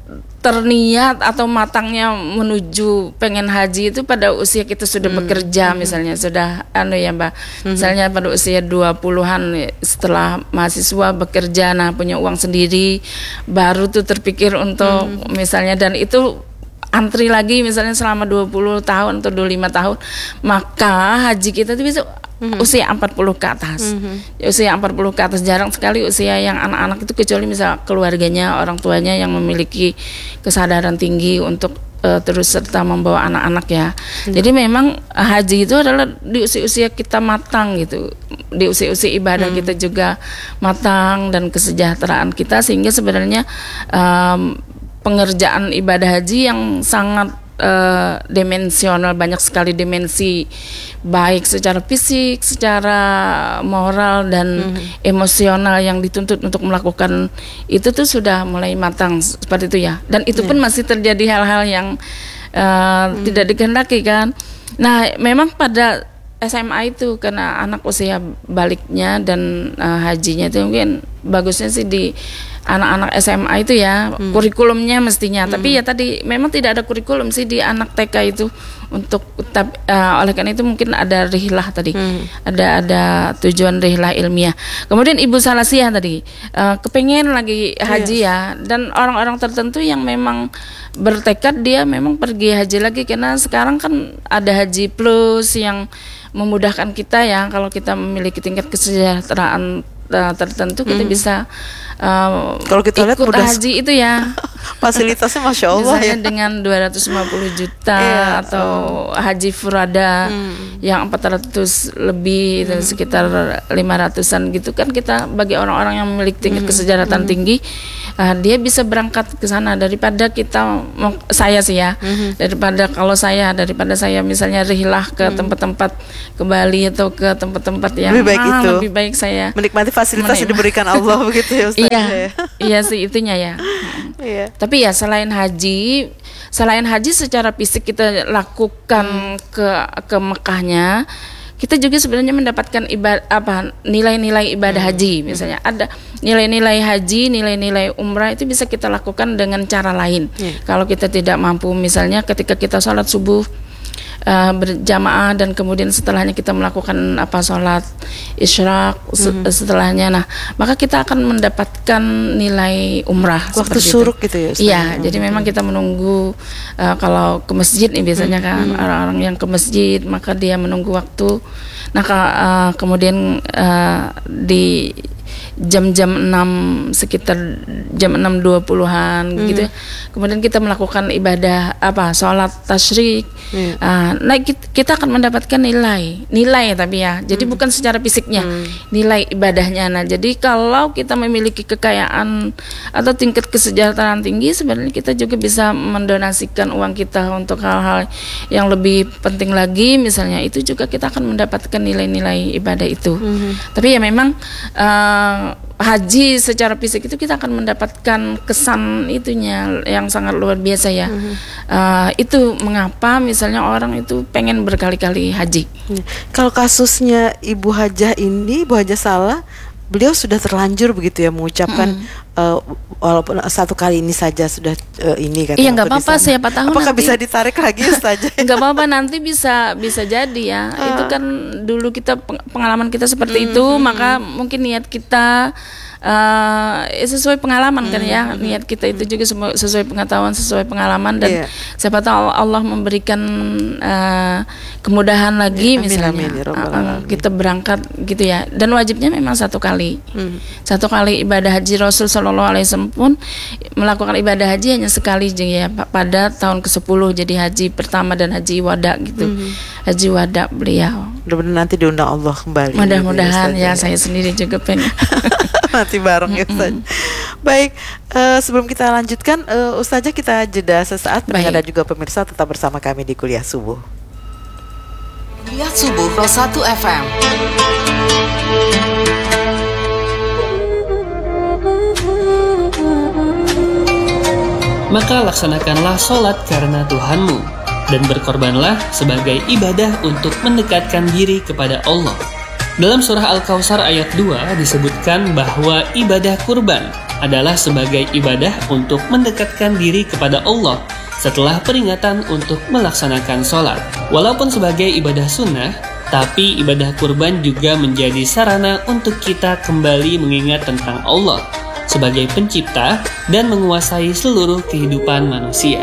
[SPEAKER 1] terniat atau matangnya menuju pengen haji itu pada usia kita sudah hmm. bekerja, misalnya sudah anu ya Mbak, hmm. misalnya pada usia dua puluhan setelah mahasiswa bekerja, nah punya uang sendiri, baru tuh terpikir untuk hmm. misalnya, dan itu antri lagi misalnya selama dua puluh tahun atau dua puluh lima tahun, maka haji kita itu bisa mm-hmm. usia empat puluh ke atas. Mm-hmm. Usia empat puluh ke atas, jarang sekali usia yang anak-anak itu, kecuali misal keluarganya, orang tuanya yang memiliki kesadaran tinggi untuk uh, terus serta membawa anak-anak ya. Mm-hmm. Jadi memang haji itu adalah di usia-usia kita matang gitu. Di usia-usia ibadah mm-hmm. kita juga matang dan kesejahteraan kita, sehingga sebenarnya um, pengerjaan ibadah haji yang sangat uh, dimensional, banyak sekali dimensi, baik secara fisik, secara moral dan mm-hmm. emosional yang dituntut untuk melakukan itu tuh sudah mulai matang seperti itu ya. Dan itu yeah. pun masih terjadi hal-hal yang uh, mm-hmm. tidak dikehendaki kan. Nah, memang pada S M A itu karena anak usia baliknya dan uh, hajinya itu mungkin bagusnya sih di anak-anak S M A itu ya, hmm. kurikulumnya mestinya. Hmm. Tapi ya tadi memang tidak ada kurikulum sih di anak T K itu untuk uh, oleh karena itu mungkin ada rihlah tadi, hmm. ada ada tujuan rihlah ilmiah. Kemudian Ibu Salasiah tadi uh, kepengen lagi haji yes. ya, dan orang-orang tertentu yang memang bertekad dia memang pergi haji lagi karena sekarang kan ada haji plus yang memudahkan kita ya, kalau kita memiliki tingkat kesejahteraan uh, tertentu kita hmm. bisa uh,
[SPEAKER 2] kalau kita lihat
[SPEAKER 1] ikut haji itu ya
[SPEAKER 2] fasilitasnya Masya Allah
[SPEAKER 1] misalnya
[SPEAKER 2] ya,
[SPEAKER 1] dengan dua ratus lima puluh juta yeah. atau haji furada hmm. yang empat ratus lebih hmm. sekitar lima ratusan gitu kan, kita bagi orang-orang yang memiliki tingkat hmm. kesejahteraan hmm. tinggi uh, dia bisa berangkat ke sana daripada kita, saya sih ya hmm. daripada kalau saya daripada saya misalnya rihlah ke hmm. tempat-tempat ke Bali atau ke tempat-tempat yang
[SPEAKER 2] lebih baik, ah, itu.
[SPEAKER 1] lebih baik saya
[SPEAKER 2] menikmati fasilitas menikmati. yang diberikan Allah begitu ya Ustaz.
[SPEAKER 1] Iya, iya sih itunya ya.
[SPEAKER 2] Iya.
[SPEAKER 1] Tapi ya selain haji, selain haji secara fisik kita lakukan hmm. ke ke Mekahnya, kita juga sebenarnya mendapatkan ibadah apa nilai-nilai ibadah hmm. haji. Misalnya ada nilai-nilai haji, nilai-nilai umrah itu bisa kita lakukan dengan cara lain. Hmm. Kalau kita tidak mampu, misalnya ketika kita sholat subuh Uh, berjamaah dan kemudian setelahnya kita melakukan apa sholat isyraq mm-hmm. setelahnya, nah maka kita akan mendapatkan nilai umrah
[SPEAKER 2] waktu suruk gitu ya Ustaz.
[SPEAKER 1] Iya, mm-hmm. jadi memang kita menunggu uh, kalau ke masjid nih biasanya mm-hmm. kan orang-orang yang ke masjid maka dia menunggu waktu. Nah uh, kemudian uh, di jam-jam enam sekitar jam enam dua puluhan mm. gitu ya. Kemudian kita melakukan ibadah apa sholat tasyrik. Mm. Uh, nah kita akan mendapatkan nilai nilai tapi ya. Jadi mm. bukan secara fisiknya, mm. nilai ibadahnya. Nah jadi kalau kita memiliki kekayaan atau tingkat kesejahteraan tinggi, sebenarnya kita juga bisa mendonasikan uang kita untuk hal-hal yang lebih penting lagi. Misalnya itu juga kita akan mendapatkan nilai-nilai ibadah itu. Mm. Tapi ya memang uh, haji secara fisik itu kita akan mendapatkan kesan itunya yang sangat luar biasa ya. Mm-hmm. uh, itu mengapa misalnya orang itu pengen berkali-kali haji.
[SPEAKER 2] Mm. Kalau kasusnya Ibu Hajah ini, Ibu Hajah Salah, beliau sudah terlanjur begitu ya mengucapkan mm. uh, walaupun satu kali ini saja sudah uh, ini katanya.
[SPEAKER 1] Iya nggak apa-apa siapa tahu.
[SPEAKER 2] Apakah
[SPEAKER 1] nanti
[SPEAKER 2] bisa ditarik lagi saja?
[SPEAKER 1] Nggak apa-apa nanti bisa bisa jadi ya. Uh. Itu kan dulu kita pengalaman kita seperti mm-hmm. itu, maka mungkin niat kita Uh, sesuai pengalaman hmm. kan ya, niat kita itu juga sesuai pengetahuan, sesuai pengalaman dan yeah. siapa tahu Allah memberikan uh, kemudahan lagi yeah, misalnya amin, amin, uh, uh, kita berangkat gitu ya, dan wajibnya memang satu kali hmm. satu kali ibadah haji. Rasul Shallallahu Alaihi Wasallam pun melakukan ibadah haji hanya sekali ya pada tahun kesepuluh, jadi haji pertama dan haji wada gitu. hmm. Haji wada beliau.
[SPEAKER 2] Mudah-mudahan nanti diundang Allah kembali.
[SPEAKER 1] Mudah-mudahan gitu ya, ya saya sendiri juga pengen
[SPEAKER 2] nanti bareng ya Ustaz. Baik, uh, sebelum kita lanjutkan uh, Ustazah kita jeda sesaat. Pendengar dan juga pemirsa tetap bersama kami di Kuliah Subuh. Kuliah Subuh Pro satu F M.
[SPEAKER 5] Maka laksanakanlah sholat karena Tuhanmu, dan berkorbanlah sebagai ibadah untuk mendekatkan diri kepada Allah. Dalam surah Al-Kautsar ayat dua disebutkan bahwa ibadah kurban adalah sebagai ibadah untuk mendekatkan diri kepada Allah setelah peringatan untuk melaksanakan sholat. Walaupun sebagai ibadah sunnah, tapi ibadah kurban juga menjadi sarana untuk kita kembali mengingat tentang Allah sebagai pencipta dan menguasai seluruh kehidupan manusia.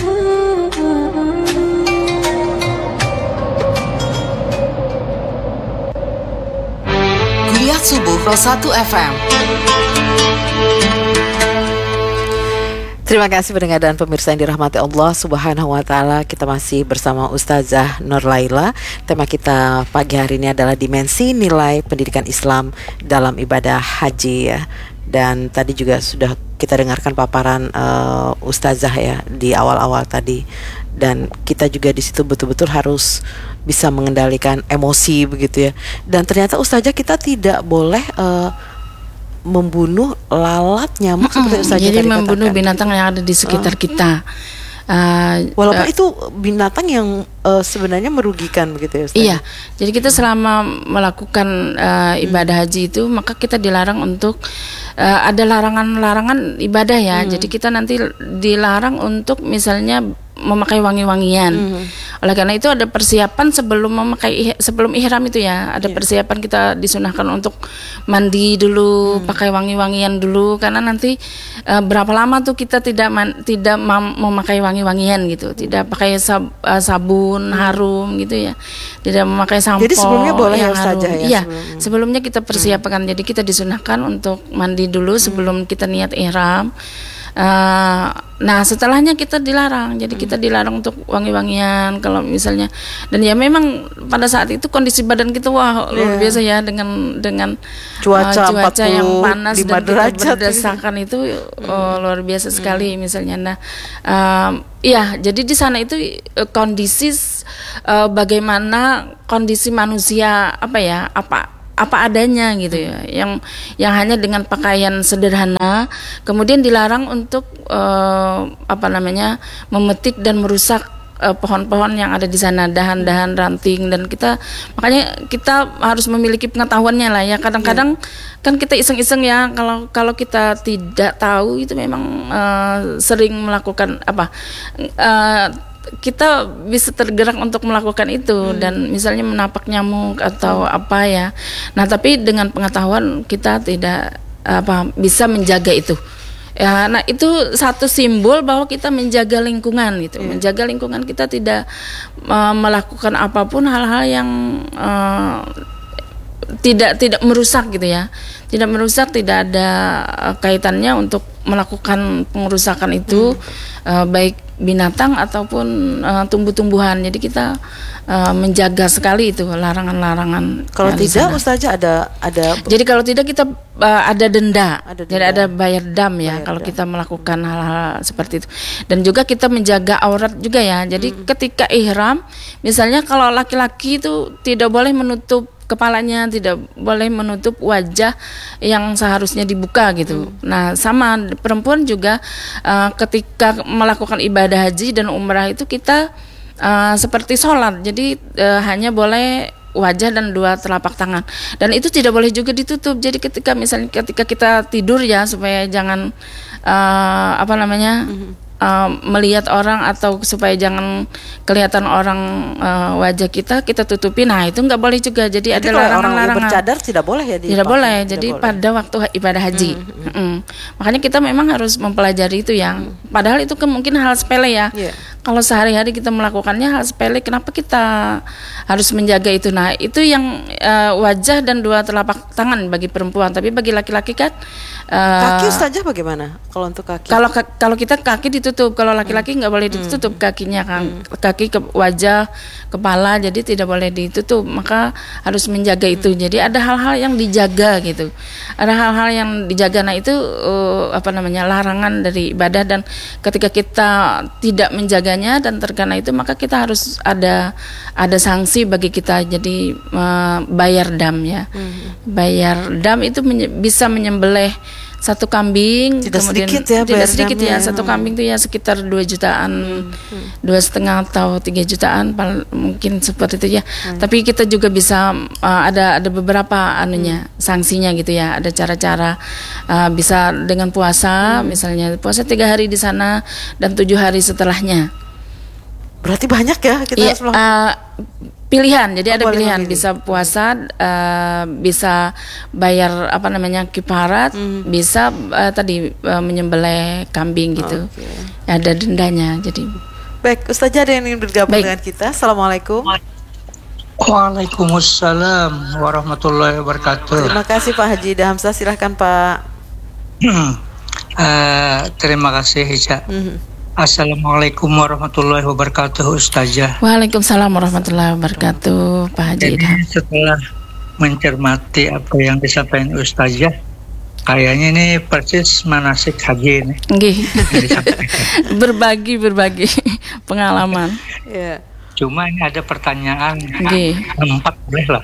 [SPEAKER 2] Subuh Pro satu F M. Terima kasih pendengar dan pemirsa yang dirahmati Allah Subhanahu wa taala. Kita masih bersama Ustazah Nur Laila. Tema kita pagi hari ini adalah dimensi nilai pendidikan Islam dalam ibadah haji ya. Dan tadi juga sudah kita dengarkan paparan uh, Ustazah ya di awal-awal tadi. Dan kita juga di situ betul-betul harus bisa mengendalikan emosi begitu ya. Dan ternyata Ustazah kita tidak boleh uh, membunuh lalat, nyamuk seperti Ustazah
[SPEAKER 1] jadi
[SPEAKER 2] tadi
[SPEAKER 1] membunuh
[SPEAKER 2] katakan.
[SPEAKER 1] Binatang yang ada di sekitar uh. kita. Uh,
[SPEAKER 2] Walaupun
[SPEAKER 1] uh,
[SPEAKER 2] itu binatang yang uh, sebenarnya merugikan begitu ya Ustaz?
[SPEAKER 1] Iya, jadi kita selama melakukan uh, ibadah haji itu maka kita dilarang untuk uh, ada larangan-larangan ibadah ya. Hmm. Jadi kita nanti dilarang untuk misalnya memakai wangi-wangian. Mm-hmm. Oleh karena itu ada persiapan sebelum memakai sebelum ihram itu ya, ada yeah. persiapan kita disunahkan untuk mandi dulu, mm. pakai wangi-wangian dulu karena nanti uh, berapa lama tuh kita tidak man, tidak mam, memakai wangi-wangian gitu, mm. tidak pakai sab, uh, sabun mm. harum gitu ya. Tidak memakai sampo.
[SPEAKER 2] Jadi sebelumnya boleh
[SPEAKER 1] yang harum.
[SPEAKER 2] saja ya.
[SPEAKER 1] Iya, sebelum. sebelumnya kita persiapkan. Mm. Jadi kita disunahkan untuk mandi dulu sebelum mm. kita niat ihram. Uh, nah setelahnya kita dilarang, jadi kita dilarang untuk wangi-wangian kalau misalnya, dan ya memang pada saat itu kondisi badan kita wah luar yeah. biasa ya dengan dengan
[SPEAKER 2] cuaca,
[SPEAKER 1] uh, cuaca yang panas dan kita berdesakan itu
[SPEAKER 2] hmm.
[SPEAKER 1] uh, luar biasa sekali hmm. misalnya. Nah, uh, ya jadi di sana itu uh, kondisi uh, bagaimana kondisi manusia apa ya apa apa adanya gitu ya, yang yang hanya dengan pakaian sederhana, kemudian dilarang untuk uh, apa namanya memetik dan merusak uh, pohon-pohon yang ada di sana, dahan-dahan ranting, dan kita makanya kita harus memiliki pengetahuannya lah ya. Kadang-kadang yeah. kan kita iseng-iseng ya, kalau kalau kita tidak tahu itu memang uh, sering melakukan apa uh, kita bisa tergerak untuk melakukan itu hmm. dan misalnya menapak nyamuk atau hmm. apa ya. Nah, tapi dengan pengetahuan kita tidak apa bisa menjaga itu. Ya, nah itu satu simbol bahwa kita menjaga lingkungan gitu. Hmm. Menjaga lingkungan kita tidak uh, melakukan apapun hal-hal yang uh, tidak tidak merusak gitu ya. Tidak merusak, tidak ada uh, kaitannya untuk melakukan pengerusakan itu hmm. uh, baik binatang ataupun uh, tumbuh-tumbuhan. Jadi kita uh, menjaga sekali itu larangan-larangan.
[SPEAKER 2] Kalau tidak Ustazah ada ada
[SPEAKER 1] Jadi kalau tidak kita uh, ada denda.
[SPEAKER 2] Ada denda.
[SPEAKER 1] Jadi ada bayar dam ya bayar kalau dam. Kita melakukan hal-hal seperti itu. Dan juga kita menjaga aurat juga ya. Jadi hmm. ketika ihram misalnya kalau laki-laki itu tidak boleh menutup kepalanya, tidak boleh menutup wajah yang seharusnya dibuka gitu. Hmm. Nah, sama perempuan juga uh, ketika melakukan ibadah haji dan umrah itu kita uh, seperti sholat. Jadi uh, hanya boleh wajah dan dua telapak tangan. Dan itu tidak boleh juga ditutup. Jadi ketika misalnya ketika kita tidur ya supaya jangan uh, apa namanya? Hmm. Uh, melihat orang atau supaya jangan kelihatan orang uh, wajah kita kita tutupi, nah itu nggak boleh juga. Jadi, jadi ada larangan-larangan.
[SPEAKER 2] Bercadar tidak boleh ya?
[SPEAKER 1] Tidak boleh. Tidak jadi boleh. Pada waktu ibadah haji, hmm, hmm. Hmm. makanya kita memang harus mempelajari itu yang hmm. padahal itu mungkin hal sepele ya. Yeah. Kalau sehari-hari kita melakukannya hal sepele, kenapa kita harus menjaga itu? Nah itu yang uh, wajah dan dua telapak tangan bagi perempuan, tapi bagi laki-laki kan. Uh,
[SPEAKER 2] kaki saja bagaimana? Kalau untuk kaki?
[SPEAKER 1] Kalau kalau kita kaki ditutup, kalau laki-laki nggak hmm. boleh ditutup hmm. kakinya kan, hmm. kaki ke wajah, kepala, jadi tidak boleh ditutup. Maka harus menjaga itu. Hmm. Jadi ada hal-hal yang dijaga gitu. Ada hal-hal yang dijaga. Nah itu uh, apa namanya larangan dari ibadah, dan ketika kita tidak menjaganya dan terkena itu, maka kita harus ada ada sanksi bagi kita. Jadi uh, bayar dam ya. Hmm. Bayar dam itu menye- bisa menyembelih satu kambing,
[SPEAKER 2] tidak
[SPEAKER 1] kemudian
[SPEAKER 2] sedikit ya,
[SPEAKER 1] tidak sedikit ya,
[SPEAKER 2] ya.
[SPEAKER 1] Satu kambing itu ya sekitar dua jutaan, dua setengah atau tiga jutaan, mungkin seperti itu ya. Hmm. Tapi kita juga bisa uh, ada ada beberapa anunya hmm. sanksinya gitu ya. Ada cara-cara uh, bisa dengan puasa, hmm. misalnya puasa tiga hari di sana dan tujuh hari setelahnya.
[SPEAKER 2] Berarti banyak ya kita
[SPEAKER 1] ya,
[SPEAKER 2] harus melakukan.
[SPEAKER 1] Uh, pilihan, jadi
[SPEAKER 2] oh,
[SPEAKER 1] ada pilihan
[SPEAKER 2] memilih. Bisa
[SPEAKER 1] puasa, uh, bisa bayar apa namanya kifarat, mm. bisa uh, tadi uh, menyembelih kambing gitu, okay. Ada dendanya. Jadi
[SPEAKER 2] baik, Ustazah ada yang ingin bergabung
[SPEAKER 1] baik.
[SPEAKER 2] dengan kita. Assalamualaikum.
[SPEAKER 6] Waalaikumsalam warahmatullahi wabarakatuh.
[SPEAKER 2] Terima kasih Pak Haji Hamzah, silahkan Pak.
[SPEAKER 6] uh, terima kasih Hija. Mm-hmm. Assalamualaikum warahmatullahi wabarakatuh Ustazah.
[SPEAKER 1] Waalaikumsalam warahmatullahi wabarakatuh Pak Haji.
[SPEAKER 6] Jadi, setelah mencermati apa yang disampaikan Ustazah, kayaknya ini persis manasik haji nih.
[SPEAKER 1] Nggih. berbagi berbagi pengalaman.
[SPEAKER 2] Yeah.
[SPEAKER 6] Cuma ini ada pertanyaan
[SPEAKER 1] Nggih.
[SPEAKER 6] empat boleh lah.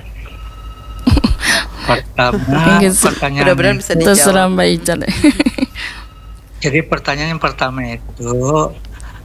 [SPEAKER 6] Pertama, pertanyaan
[SPEAKER 2] benar-benar bisa dijawab.
[SPEAKER 1] Terserah Mbak Ica.
[SPEAKER 6] Jadi pertanyaan yang pertama itu,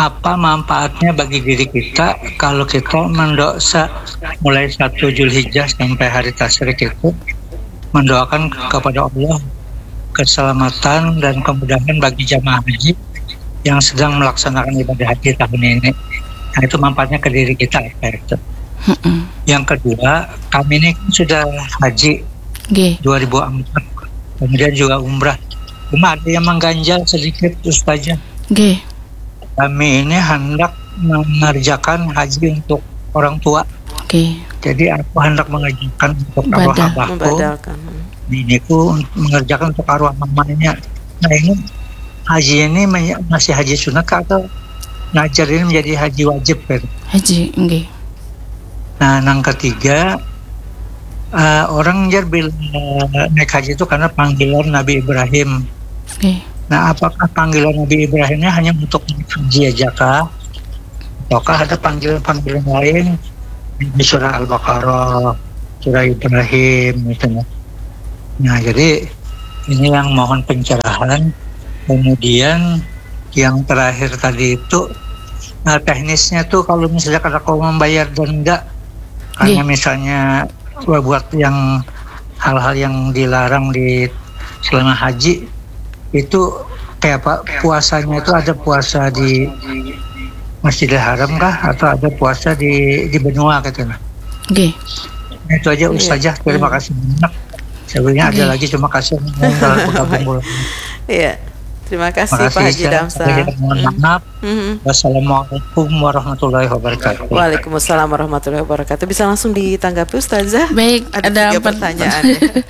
[SPEAKER 6] apa manfaatnya bagi diri kita kalau kita mendosa mulai satu Zulhijjah sampai hari tasyrik itu mendoakan kepada Allah keselamatan dan kemudahan bagi jamaah haji yang sedang melaksanakan ibadah haji tahun ini. Nah, itu manfaatnya ke diri kita. Itu. Yang kedua, kami ini kan sudah haji okay. dua ribu empat, kemudian juga umrah. Cuma ada yang mengganjal sedikit, Ustazah.
[SPEAKER 1] Okay.
[SPEAKER 6] Kami ini hendak mengerjakan haji untuk orang tua.
[SPEAKER 1] Okay.
[SPEAKER 6] Jadi aku hendak mengerjakan untuk arwah abahku. Ini ku mengerjakan untuk arwah mamanya. Nah ini haji ini masih haji sunat atau ngajar ini menjadi haji wajib kan?
[SPEAKER 1] Haji, enggak.
[SPEAKER 6] Nah, yang ketiga uh, orang jar bila naik haji itu karena panggilan Nabi Ibrahim.
[SPEAKER 1] Okay. Nah,
[SPEAKER 6] apakah panggilan Nabi Ibrahimnya hanya untuk haji aja kah? Ataukah ada panggilan-panggilan lain di surah Al-Baqarah, surah Ibrahim gitu. Nah, jadi ini yang mohon pencerahan. Kemudian yang terakhir tadi itu nah, teknisnya tuh kalau misalnya kalau kau membayar denda karena yeah. misalnya buat yang hal-hal yang dilarang di selama haji itu kayak apa puasanya itu ada puasa di Masjidil Haram kah atau ada puasa di di benua gitu nah.
[SPEAKER 1] Oke. Okay.
[SPEAKER 6] Nah, itu aja Ustazah. Yeah. Terima kasih banyak. Sebenarnya okay. ada lagi cuma kasih bergabung.
[SPEAKER 2] Iya. Terima kasih, Terima kasih Pak Haji Damsa.
[SPEAKER 6] Mohon maaf. Mm-hmm. Wassalamualaikum warahmatullahi wabarakatuh.
[SPEAKER 2] Waalaikumsalam warahmatullahi wabarakatuh. Bisa langsung ditanggapi Ustazah?
[SPEAKER 1] Baik,
[SPEAKER 2] ada,
[SPEAKER 1] ada
[SPEAKER 2] tiga pertanyaan.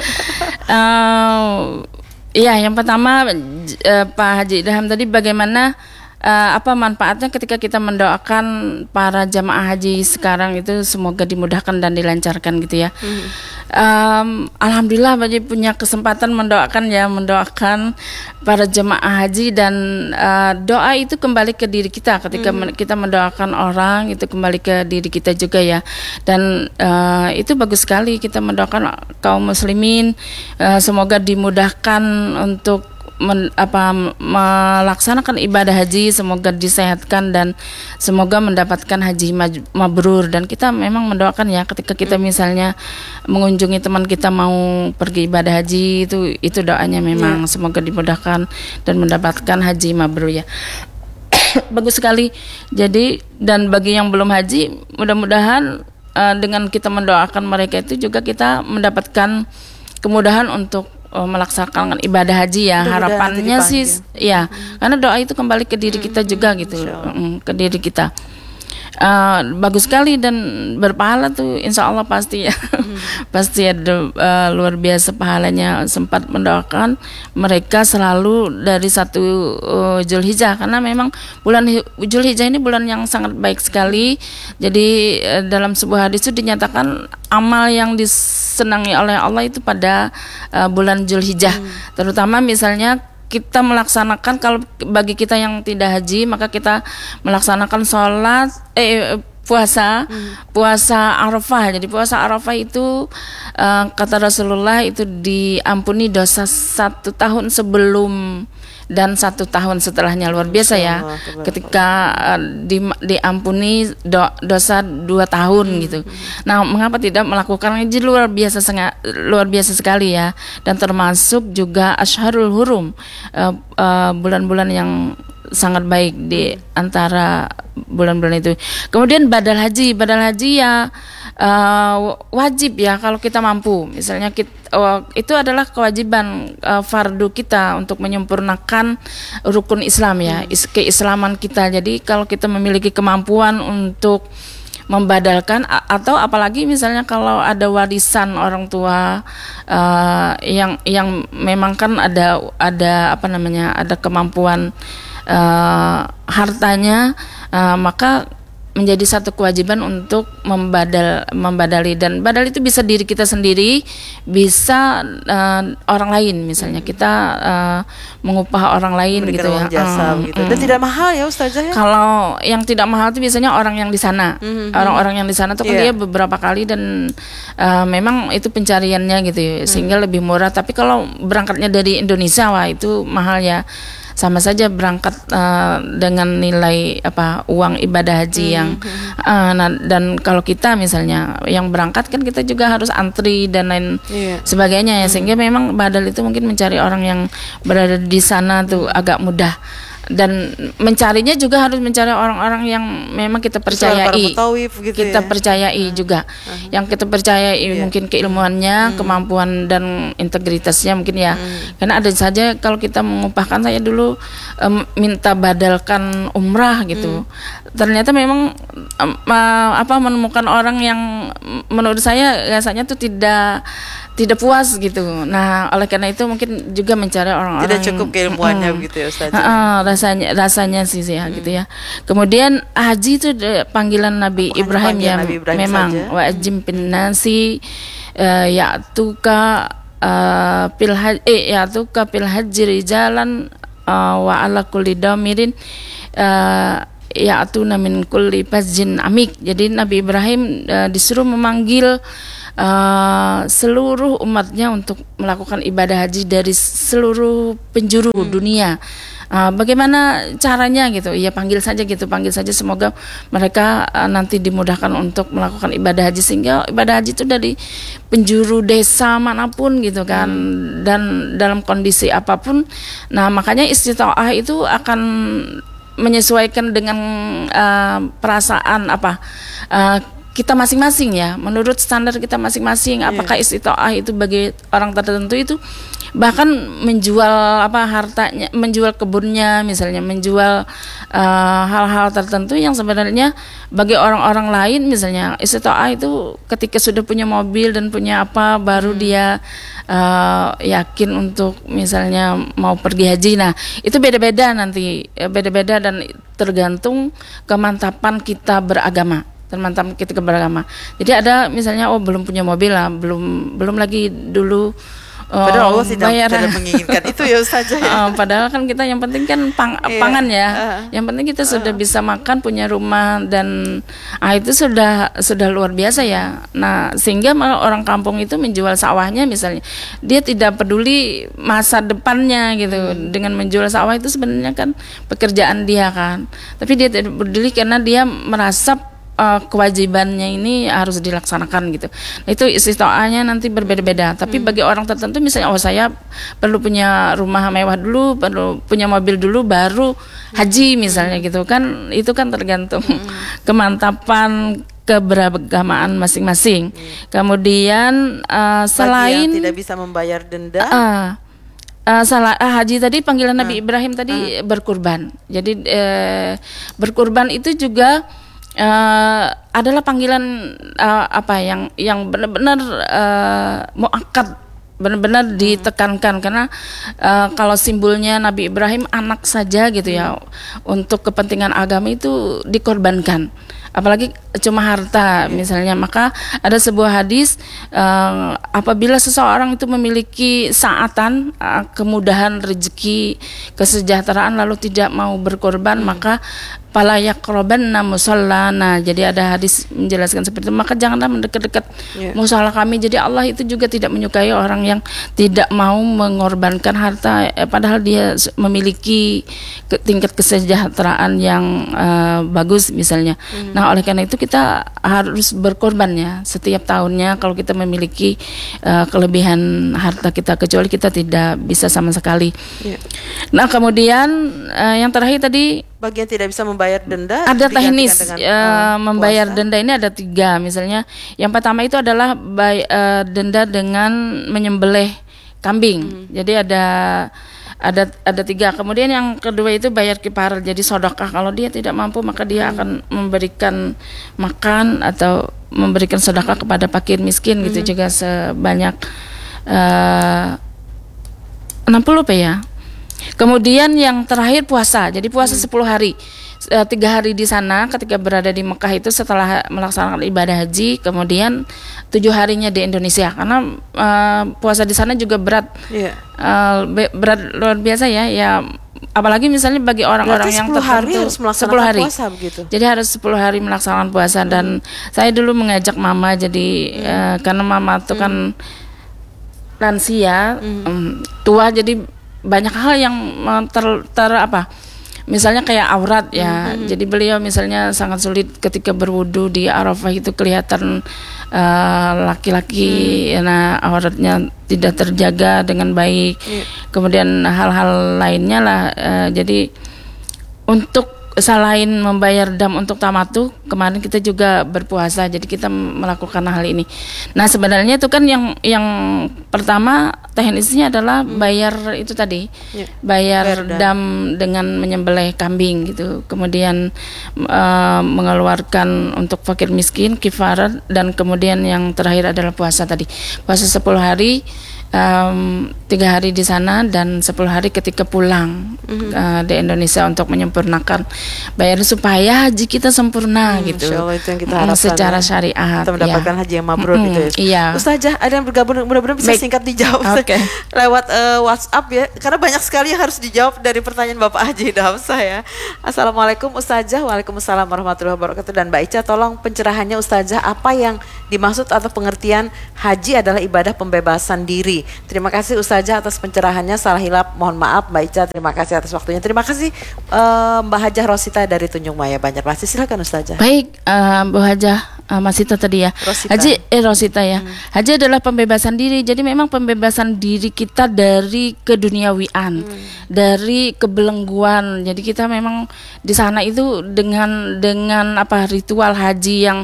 [SPEAKER 1] uh, Iya, yang pertama uh, Pak Haji Idham tadi bagaimana uh, apa manfaatnya ketika kita mendoakan para jamaah haji sekarang itu semoga dimudahkan dan dilancarkan gitu ya. Mm-hmm. um, Alhamdulillah Pak Haji punya kesempatan mendoakan ya, mendoakan para jamaah haji dan uh, doa itu kembali ke diri kita ketika mm-hmm. kita mendoakan orang itu kembali ke diri kita juga ya. Dan uh, itu bagus sekali kita mendoakan kaum muslimin uh, semoga dimudahkan untuk men, apa, melaksanakan ibadah haji, semoga disehatkan dan semoga mendapatkan haji mabrur. Dan kita memang mendoakan ya ketika kita misalnya mengunjungi teman kita mau pergi ibadah haji itu itu doanya memang ya. Semoga dimudahkan dan mendapatkan haji mabrur ya. Bagus sekali. Jadi dan bagi yang belum haji mudah-mudahan uh, dengan kita mendoakan mereka itu juga kita mendapatkan kemudahan untuk uh, melaksanakan ibadah haji ya. Mudah harapannya sih ya hmm. karena doa itu kembali ke diri kita hmm. juga gitu hmm, ke diri kita. Uh, bagus sekali dan berpahala tuh insya Allah pasti ya hmm. pasti ada uh, luar biasa pahalanya. Sempat mendoakan mereka selalu dari satu uh, Zulhijjah karena memang bulan Zulhijjah ini bulan yang sangat baik sekali. Jadi uh, dalam sebuah hadis itu dinyatakan amal yang disenangi oleh Allah itu pada uh, bulan Zulhijjah hmm. terutama misalnya kita melaksanakan kalau bagi kita yang tidak haji maka kita melaksanakan sholat eh puasa hmm. puasa Arafah. Jadi puasa Arafah itu uh, kata Rasulullah itu diampuni dosa satu tahun sebelum dan satu tahun setelahnya. Luar biasa ya ketika uh, di, diampuni do, dosa dua tahun hmm. gitu. Nah mengapa tidak melakukan haji luar biasa senga, luar biasa sekali ya. Dan termasuk juga Ashharul Hurum uh, uh, bulan-bulan yang sangat baik di antara bulan-bulan itu. Kemudian badal haji, badal haji ya uh, wajib ya kalau kita mampu. Misalnya kita, uh, itu adalah kewajiban uh, fardu kita untuk menyempurnakan rukun Islam ya, is- keislaman kita. Jadi kalau kita memiliki kemampuan untuk membadalkan atau apalagi misalnya kalau ada warisan orang tua uh, yang yang memang kan ada ada apa namanya ada kemampuan Uh, hartanya uh, maka menjadi satu kewajiban untuk membadal membadali dan badal itu bisa diri kita sendiri bisa uh, orang lain misalnya kita uh, mengupah orang lain
[SPEAKER 2] berikan
[SPEAKER 1] gitu ya
[SPEAKER 2] jasa,
[SPEAKER 1] um,
[SPEAKER 2] gitu. Dan um, tidak mahal ya Ustazah ya?
[SPEAKER 1] Kalau yang tidak mahal itu biasanya orang yang di sana mm-hmm. orang-orang yang di sana tuh kan yeah. dia beberapa kali dan uh, memang itu pencariannya gitu ya, sehingga mm. lebih murah. Tapi kalau berangkatnya dari Indonesia wah itu mahal ya. sama saja berangkat uh, dengan nilai apa uang ibadah haji hmm. yang uh, nah, dan kalau kita misalnya yang berangkat kan kita juga harus antri dan lain yeah. sebagainya ya, hmm. sehingga memang badal itu mungkin mencari orang yang berada di sana tuh agak mudah. Dan mencarinya juga harus mencari orang-orang yang memang kita percayai, gitu kita ya? percayai uh, juga, uh, yang kita percayai yeah. mungkin keilmuannya, hmm. kemampuan dan integritasnya mungkin ya. Hmm. Karena ada saja kalau kita mengupahkan, saya dulu um, minta badalkan umrah gitu, hmm. ternyata memang um, uh, apa menemukan orang yang menurut saya rasanya tuh tidak tidak puas gitu. Nah, oleh karena itu mungkin juga mencari orang-orang
[SPEAKER 2] tidak cukup keilmuannya hmm, begitu ya Ustaz.
[SPEAKER 1] Uh, rasanya rasanya sih sih hmm. gitu ya. Kemudian haji itu panggilan Nabi Bukan Ibrahim ya, Nabi Ibrahim memang wa ajim bin nasi uh, ya'tuka uh, pil haji eh, ya'tuka pil haji rijalan uh, wa ala kulli damirin uh, ya'tuna min kulli fajjin amik. Jadi Nabi Ibrahim uh, disuruh memanggil Uh, seluruh umatnya untuk melakukan ibadah haji dari seluruh penjuru hmm. dunia. Uh, bagaimana caranya gitu? Ya panggil saja gitu, panggil saja. Semoga mereka uh, nanti dimudahkan untuk melakukan ibadah haji, sehingga ibadah haji itu dari penjuru desa manapun gitu kan, hmm. dan dalam kondisi apapun. Nah makanya istita'ah itu akan menyesuaikan dengan uh, perasaan apa? Uh, kita masing-masing ya, menurut standar kita masing-masing. Apakah yeah. istita'ah itu bagi orang tertentu itu bahkan menjual apa hartanya, menjual kebunnya misalnya, menjual uh, hal-hal tertentu yang sebenarnya bagi orang-orang lain misalnya istita'ah itu ketika sudah punya mobil dan punya apa baru hmm. dia uh, yakin untuk misalnya mau pergi haji. Nah itu beda-beda nanti, beda-beda dan tergantung kemantapan kita beragama. Teman-teman kita beragama. Jadi ada misalnya oh belum punya mobil lah, belum belum lagi dulu oh,
[SPEAKER 2] padahal Allah tidak, tidak menginginkan itu ya Ustaz ya.
[SPEAKER 1] Uh, padahal kan kita yang penting kan pang, yeah. pangan ya. Uh, yang penting kita uh. sudah bisa makan, punya rumah dan ah itu sudah sudah luar biasa ya. Nah, sehingga orang kampung itu menjual sawahnya misalnya. Dia tidak peduli masa depannya gitu. Hmm. Dengan menjual sawah itu sebenarnya kan pekerjaan dia kan. Tapi dia tidak peduli karena dia merasa Uh, kewajibannya ini harus dilaksanakan gitu. Nah, itu istita'ahnya nanti berbeda-beda. Tapi hmm. bagi orang tertentu misalnya oh saya perlu punya rumah mewah dulu, perlu punya mobil dulu baru haji misalnya gitu kan. Itu kan tergantung hmm. kemantapan keberagamaan masing-masing. Hmm. Kemudian uh, selain
[SPEAKER 2] bagi yang tidak bisa membayar denda
[SPEAKER 1] uh, Uh, salah uh, haji tadi panggilan Nabi uh, Ibrahim tadi uh. berkurban. Jadi uh, berkurban itu juga Uh, adalah panggilan uh, apa yang yang benar-benar uh, muakkad, benar-benar hmm. ditekankan karena uh, kalau simbolnya Nabi Ibrahim anak saja gitu ya, hmm. untuk kepentingan agama itu dikorbankan. Apalagi cuma harta misalnya. Maka ada sebuah hadis uh, apabila seseorang itu memiliki saatan, uh, kemudahan rezeki, kesejahteraan lalu tidak mau berkorban, hmm. maka fala yaqrabanna musallana. Jadi ada hadis menjelaskan seperti itu, maka janganlah mendekat-dekat yeah. musala kami. Jadi Allah itu juga tidak menyukai orang yang tidak mau mengorbankan harta eh, padahal dia memiliki ke, tingkat kesejahteraan yang uh, bagus misalnya. Mm. Nah, oleh karena itu kita harus berkorban ya setiap tahunnya kalau kita memiliki uh, kelebihan harta kita, kecuali kita tidak bisa sama sekali. Yeah. Nah, kemudian uh, yang terakhir tadi
[SPEAKER 2] bagian tidak bisa membayar denda,
[SPEAKER 1] ada teknis dengan, uh, membayar puasa. Denda ini ada tiga misalnya. Yang pertama itu adalah bay, uh, denda dengan menyembelih kambing. Hmm. Jadi ada ada ada tiga. Kemudian yang kedua itu bayar kifarah, jadi sedekah. Kalau dia tidak mampu maka dia hmm. akan memberikan makan atau memberikan sedekah kepada fakir miskin hmm. gitu juga sebanyak uh, enam puluh pe ya. Kemudian yang terakhir puasa. Jadi puasa hmm. sepuluh hari. E, tiga hari di sana ketika berada di Mekah itu setelah melaksanakan ibadah haji, kemudian tujuh harinya di Indonesia. Karena e, puasa di sana juga berat. Yeah. E, berat luar biasa ya. Ya apalagi misalnya bagi orang-orang yang tertentu sepuluh hari puasa begitu. Jadi harus sepuluh hari melaksanakan puasa. hmm. Dan saya dulu mengajak mama jadi hmm. e, karena mama itu hmm. kan lansia, hmm. um, tua, jadi banyak hal yang ter, ter apa misalnya kayak aurat ya. Mm-hmm. Jadi beliau misalnya sangat sulit ketika berwudu di Arafah itu kelihatan uh, laki-laki, mm. nah auratnya tidak terjaga dengan baik. Yeah. Kemudian hal-hal lainnya lah. Uh, jadi untuk selain membayar dam untuk tamatu, kemarin kita juga berpuasa, jadi kita melakukan hal ini. Nah sebenarnya itu kan yang yang pertama teknisnya adalah bayar itu tadi, ya, bayar dam. dam dengan menyembelih kambing gitu, kemudian uh, mengeluarkan untuk fakir miskin kifarat, dan kemudian yang terakhir adalah puasa tadi, puasa sepuluh hari. Um, tiga hari di sana dan sepuluh hari ketika pulang mm-hmm. uh, di Indonesia untuk menyempurnakan bayar supaya haji kita sempurna hmm, gitu.
[SPEAKER 2] Insya Allah itu yang kita harapkan
[SPEAKER 1] secara
[SPEAKER 2] ya.
[SPEAKER 1] Syariat.
[SPEAKER 2] Kita mendapatkan ya. haji yang mabrur mm-hmm. gitu ya.
[SPEAKER 1] Iya.
[SPEAKER 2] Ustazah, ada yang bergabung, mudah-mudahan bisa Baik. singkat dijawab okay. lewat uh, WhatsApp ya, karena banyak sekali yang harus dijawab dari pertanyaan Bapak Haji Damsah ya. Assalamualaikum Ustazah. Waalaikumsalam warahmatullahi wabarakatuh. Dan Mbak Ica, tolong pencerahannya Ustazah, apa yang dimaksud atau pengertian haji adalah ibadah pembebasan diri. Terima kasih Ustazah atas pencerahannya. Salah hilap mohon maaf. Mbak Ica, terima kasih atas waktunya. Terima kasih uh, Mbak Hajah Rosita dari Tunjung Maya Banjarmasin. Silakan Ustazah.
[SPEAKER 1] Baik, uh, Mbak Hajah uh, Masita tadi ya.
[SPEAKER 2] Rosita.
[SPEAKER 1] Haji eh Rosita ya. Hmm. Haji adalah pembebasan diri. Jadi memang pembebasan diri kita dari keduniawian, hmm. dari kebelengguan. Jadi kita memang di sana itu dengan dengan apa ritual haji yang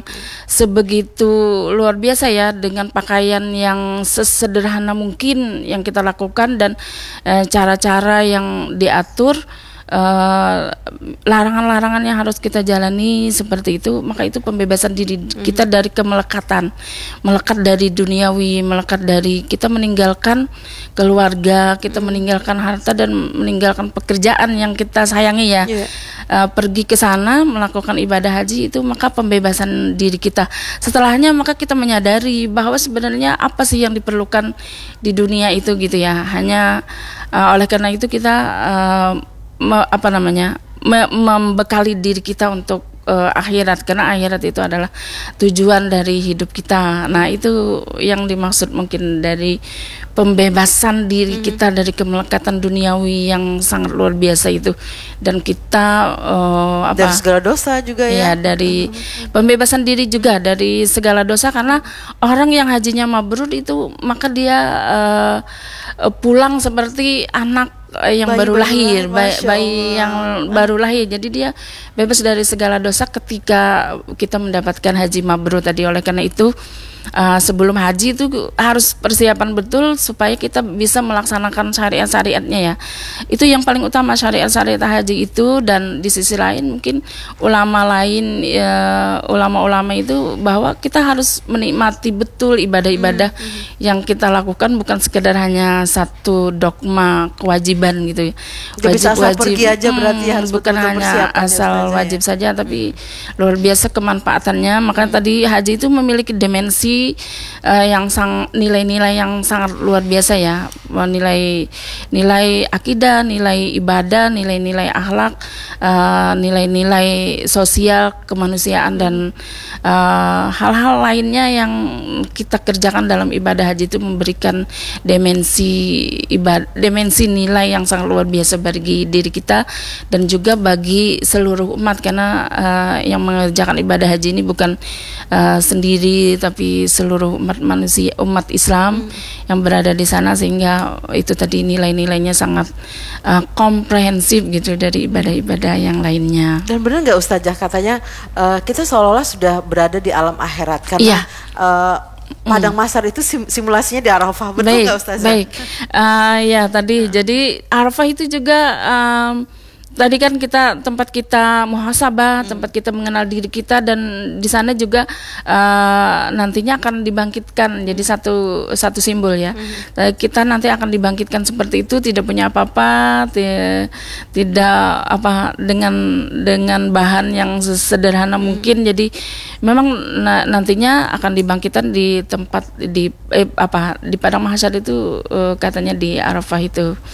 [SPEAKER 1] sebegitu luar biasa ya, dengan pakaian yang sesederhana mungkin yang kita lakukan, dan e, cara-cara yang diatur, e, larangan-larangan yang harus kita jalani seperti itu. Maka itu pembebasan diri mm-hmm. kita dari kemelekatan, melekat dari duniawi, melekat dari kita meninggalkan keluarga, kita mm-hmm. meninggalkan harta dan meninggalkan pekerjaan yang kita sayangi ya. Yeah. E, pergi ke sana melakukan ibadah haji itu maka pembebasan diri kita. Setelahnya maka kita menyadari bahwa sebenarnya apa sih yang diperlukan di dunia itu gitu ya. Hanya uh, oleh karena itu kita uh, me, apa namanya me, membekali diri kita untuk uh, akhirat, karena akhirat itu adalah tujuan dari hidup kita. Nah itu yang dimaksud mungkin dari pembebasan diri mm-hmm. kita dari kemelekatan duniawi yang sangat luar biasa itu, dan kita uh, apa
[SPEAKER 2] dari segala dosa juga ya,
[SPEAKER 1] ya dari mm-hmm. pembebasan diri juga dari segala dosa, karena orang yang hajinya mabrur itu maka dia uh, pulang seperti anak yang bayi baru lahir, bayi, bayi yang baru lahir. Jadi dia bebas dari segala dosa ketika kita mendapatkan haji mabrur tadi. Oleh karena itu uh, sebelum haji itu harus persiapan betul supaya kita bisa melaksanakan syariat-syariatnya ya. Itu yang paling utama, syariat-syariat haji itu. Dan di sisi lain mungkin ulama lain ya, ulama-ulama itu bahwa kita harus menikmati betul ibadah-ibadah hmm, hmm. yang kita lakukan, bukan sekedar hanya satu dogma kewajiban gitu ya.
[SPEAKER 2] Wajib, bisa asal wajib, pergi aja berarti hmm, harus
[SPEAKER 1] bukan hanya asal wajib ya. saja, tapi hmm. luar biasa kemanfaatannya. Makanya hmm. tadi haji itu memiliki dimensi uh, yang sang nilai-nilai yang sangat luar biasa ya, nilai nilai akidah, nilai ibadah, nilai-nilai akhlak, uh, nilai-nilai sosial kemanusiaan, dan uh, hal-hal lainnya yang kita kerjakan dalam ibadah haji itu memberikan dimensi ibadah, dimensi nilai yang sangat luar biasa bagi diri kita dan juga bagi seluruh umat, karena uh, yang mengerjakan ibadah haji ini bukan uh, sendiri tapi seluruh umat manusia, umat Islam hmm. yang berada di sana, sehingga itu tadi nilai-nilainya sangat uh, komprehensif gitu dari ibadah-ibadah yang lainnya.
[SPEAKER 2] Dan benar nggak Ustazah katanya uh, kita seolah-olah sudah berada di alam akhirat karena yeah. uh, Padang Mahsyar itu sim- simulasinya di Arafah, betul nggak Ustazah?
[SPEAKER 1] Baik, uh, ya tadi uh. jadi Arafah itu juga um, tadi kan kita tempat kita muhasabah, hmm. tempat kita mengenal diri kita, dan di sana juga uh, nantinya akan dibangkitkan jadi satu satu simbol ya. Hmm. Kita nanti akan dibangkitkan seperti itu, tidak punya apa-apa, t- tidak apa dengan dengan bahan yang sederhana hmm. mungkin. Jadi memang na- nantinya akan dibangkitkan di tempat di eh, apa di Padang Mahsyar itu uh, katanya di Arafah itu.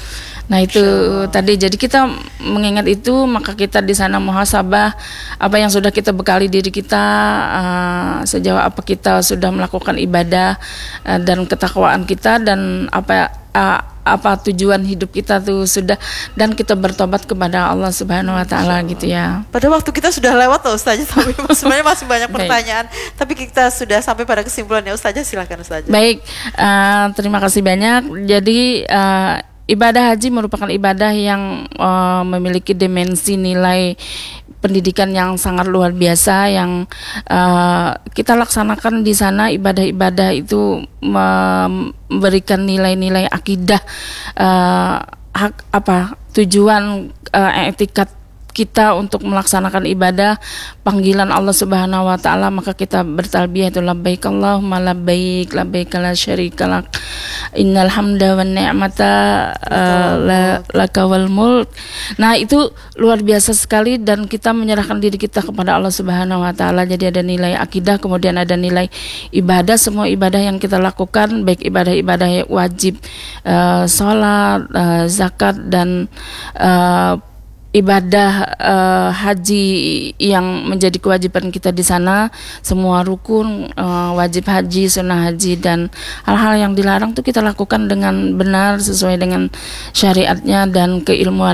[SPEAKER 1] Nah itu tadi, jadi kita mengingat itu, maka kita di sana muhasabah apa yang sudah kita bekali diri kita, uh, sejauh apa kita sudah melakukan ibadah uh, dan ketakwaan kita, dan apa uh, apa tujuan hidup kita tuh sudah, dan kita bertobat kepada Allah Subhanahu Wa Taala gitu ya.
[SPEAKER 2] Pada waktu kita sudah lewat loh Ustazah, tapi sebenarnya masih banyak pertanyaan, tapi kita sudah sampai pada kesimpulannya. Ustazah silakan Ustazah.
[SPEAKER 1] Baik, uh, terima kasih banyak. Jadi uh, ibadah haji merupakan ibadah yang uh, memiliki dimensi nilai pendidikan yang sangat luar biasa, yang uh, kita laksanakan di sana. Ibadah-ibadah itu memberikan nilai-nilai akidah, uh, hak apa tujuan uh, etikat kita untuk melaksanakan ibadah panggilan Allah Subhanahu Wa Taala, maka kita bertalbiyah itu labbaik Allahumma labbaik labbaik la syarika lak innal hamda wan ni'mata uh, la laka wal mulk. Nah itu luar biasa sekali, dan kita menyerahkan diri kita kepada Allah Subhanahu Wa Taala. Jadi ada nilai akidah, kemudian ada nilai ibadah. Semua ibadah yang kita lakukan, baik ibadah-ibadah yang wajib, uh, sholat, uh, zakat, dan uh, ibadah uh, haji yang menjadi kewajiban kita di sana, semua rukun, uh, wajib haji, sunnah haji, dan hal-hal yang dilarang itu kita lakukan dengan benar sesuai dengan syariatnya dan keilmuan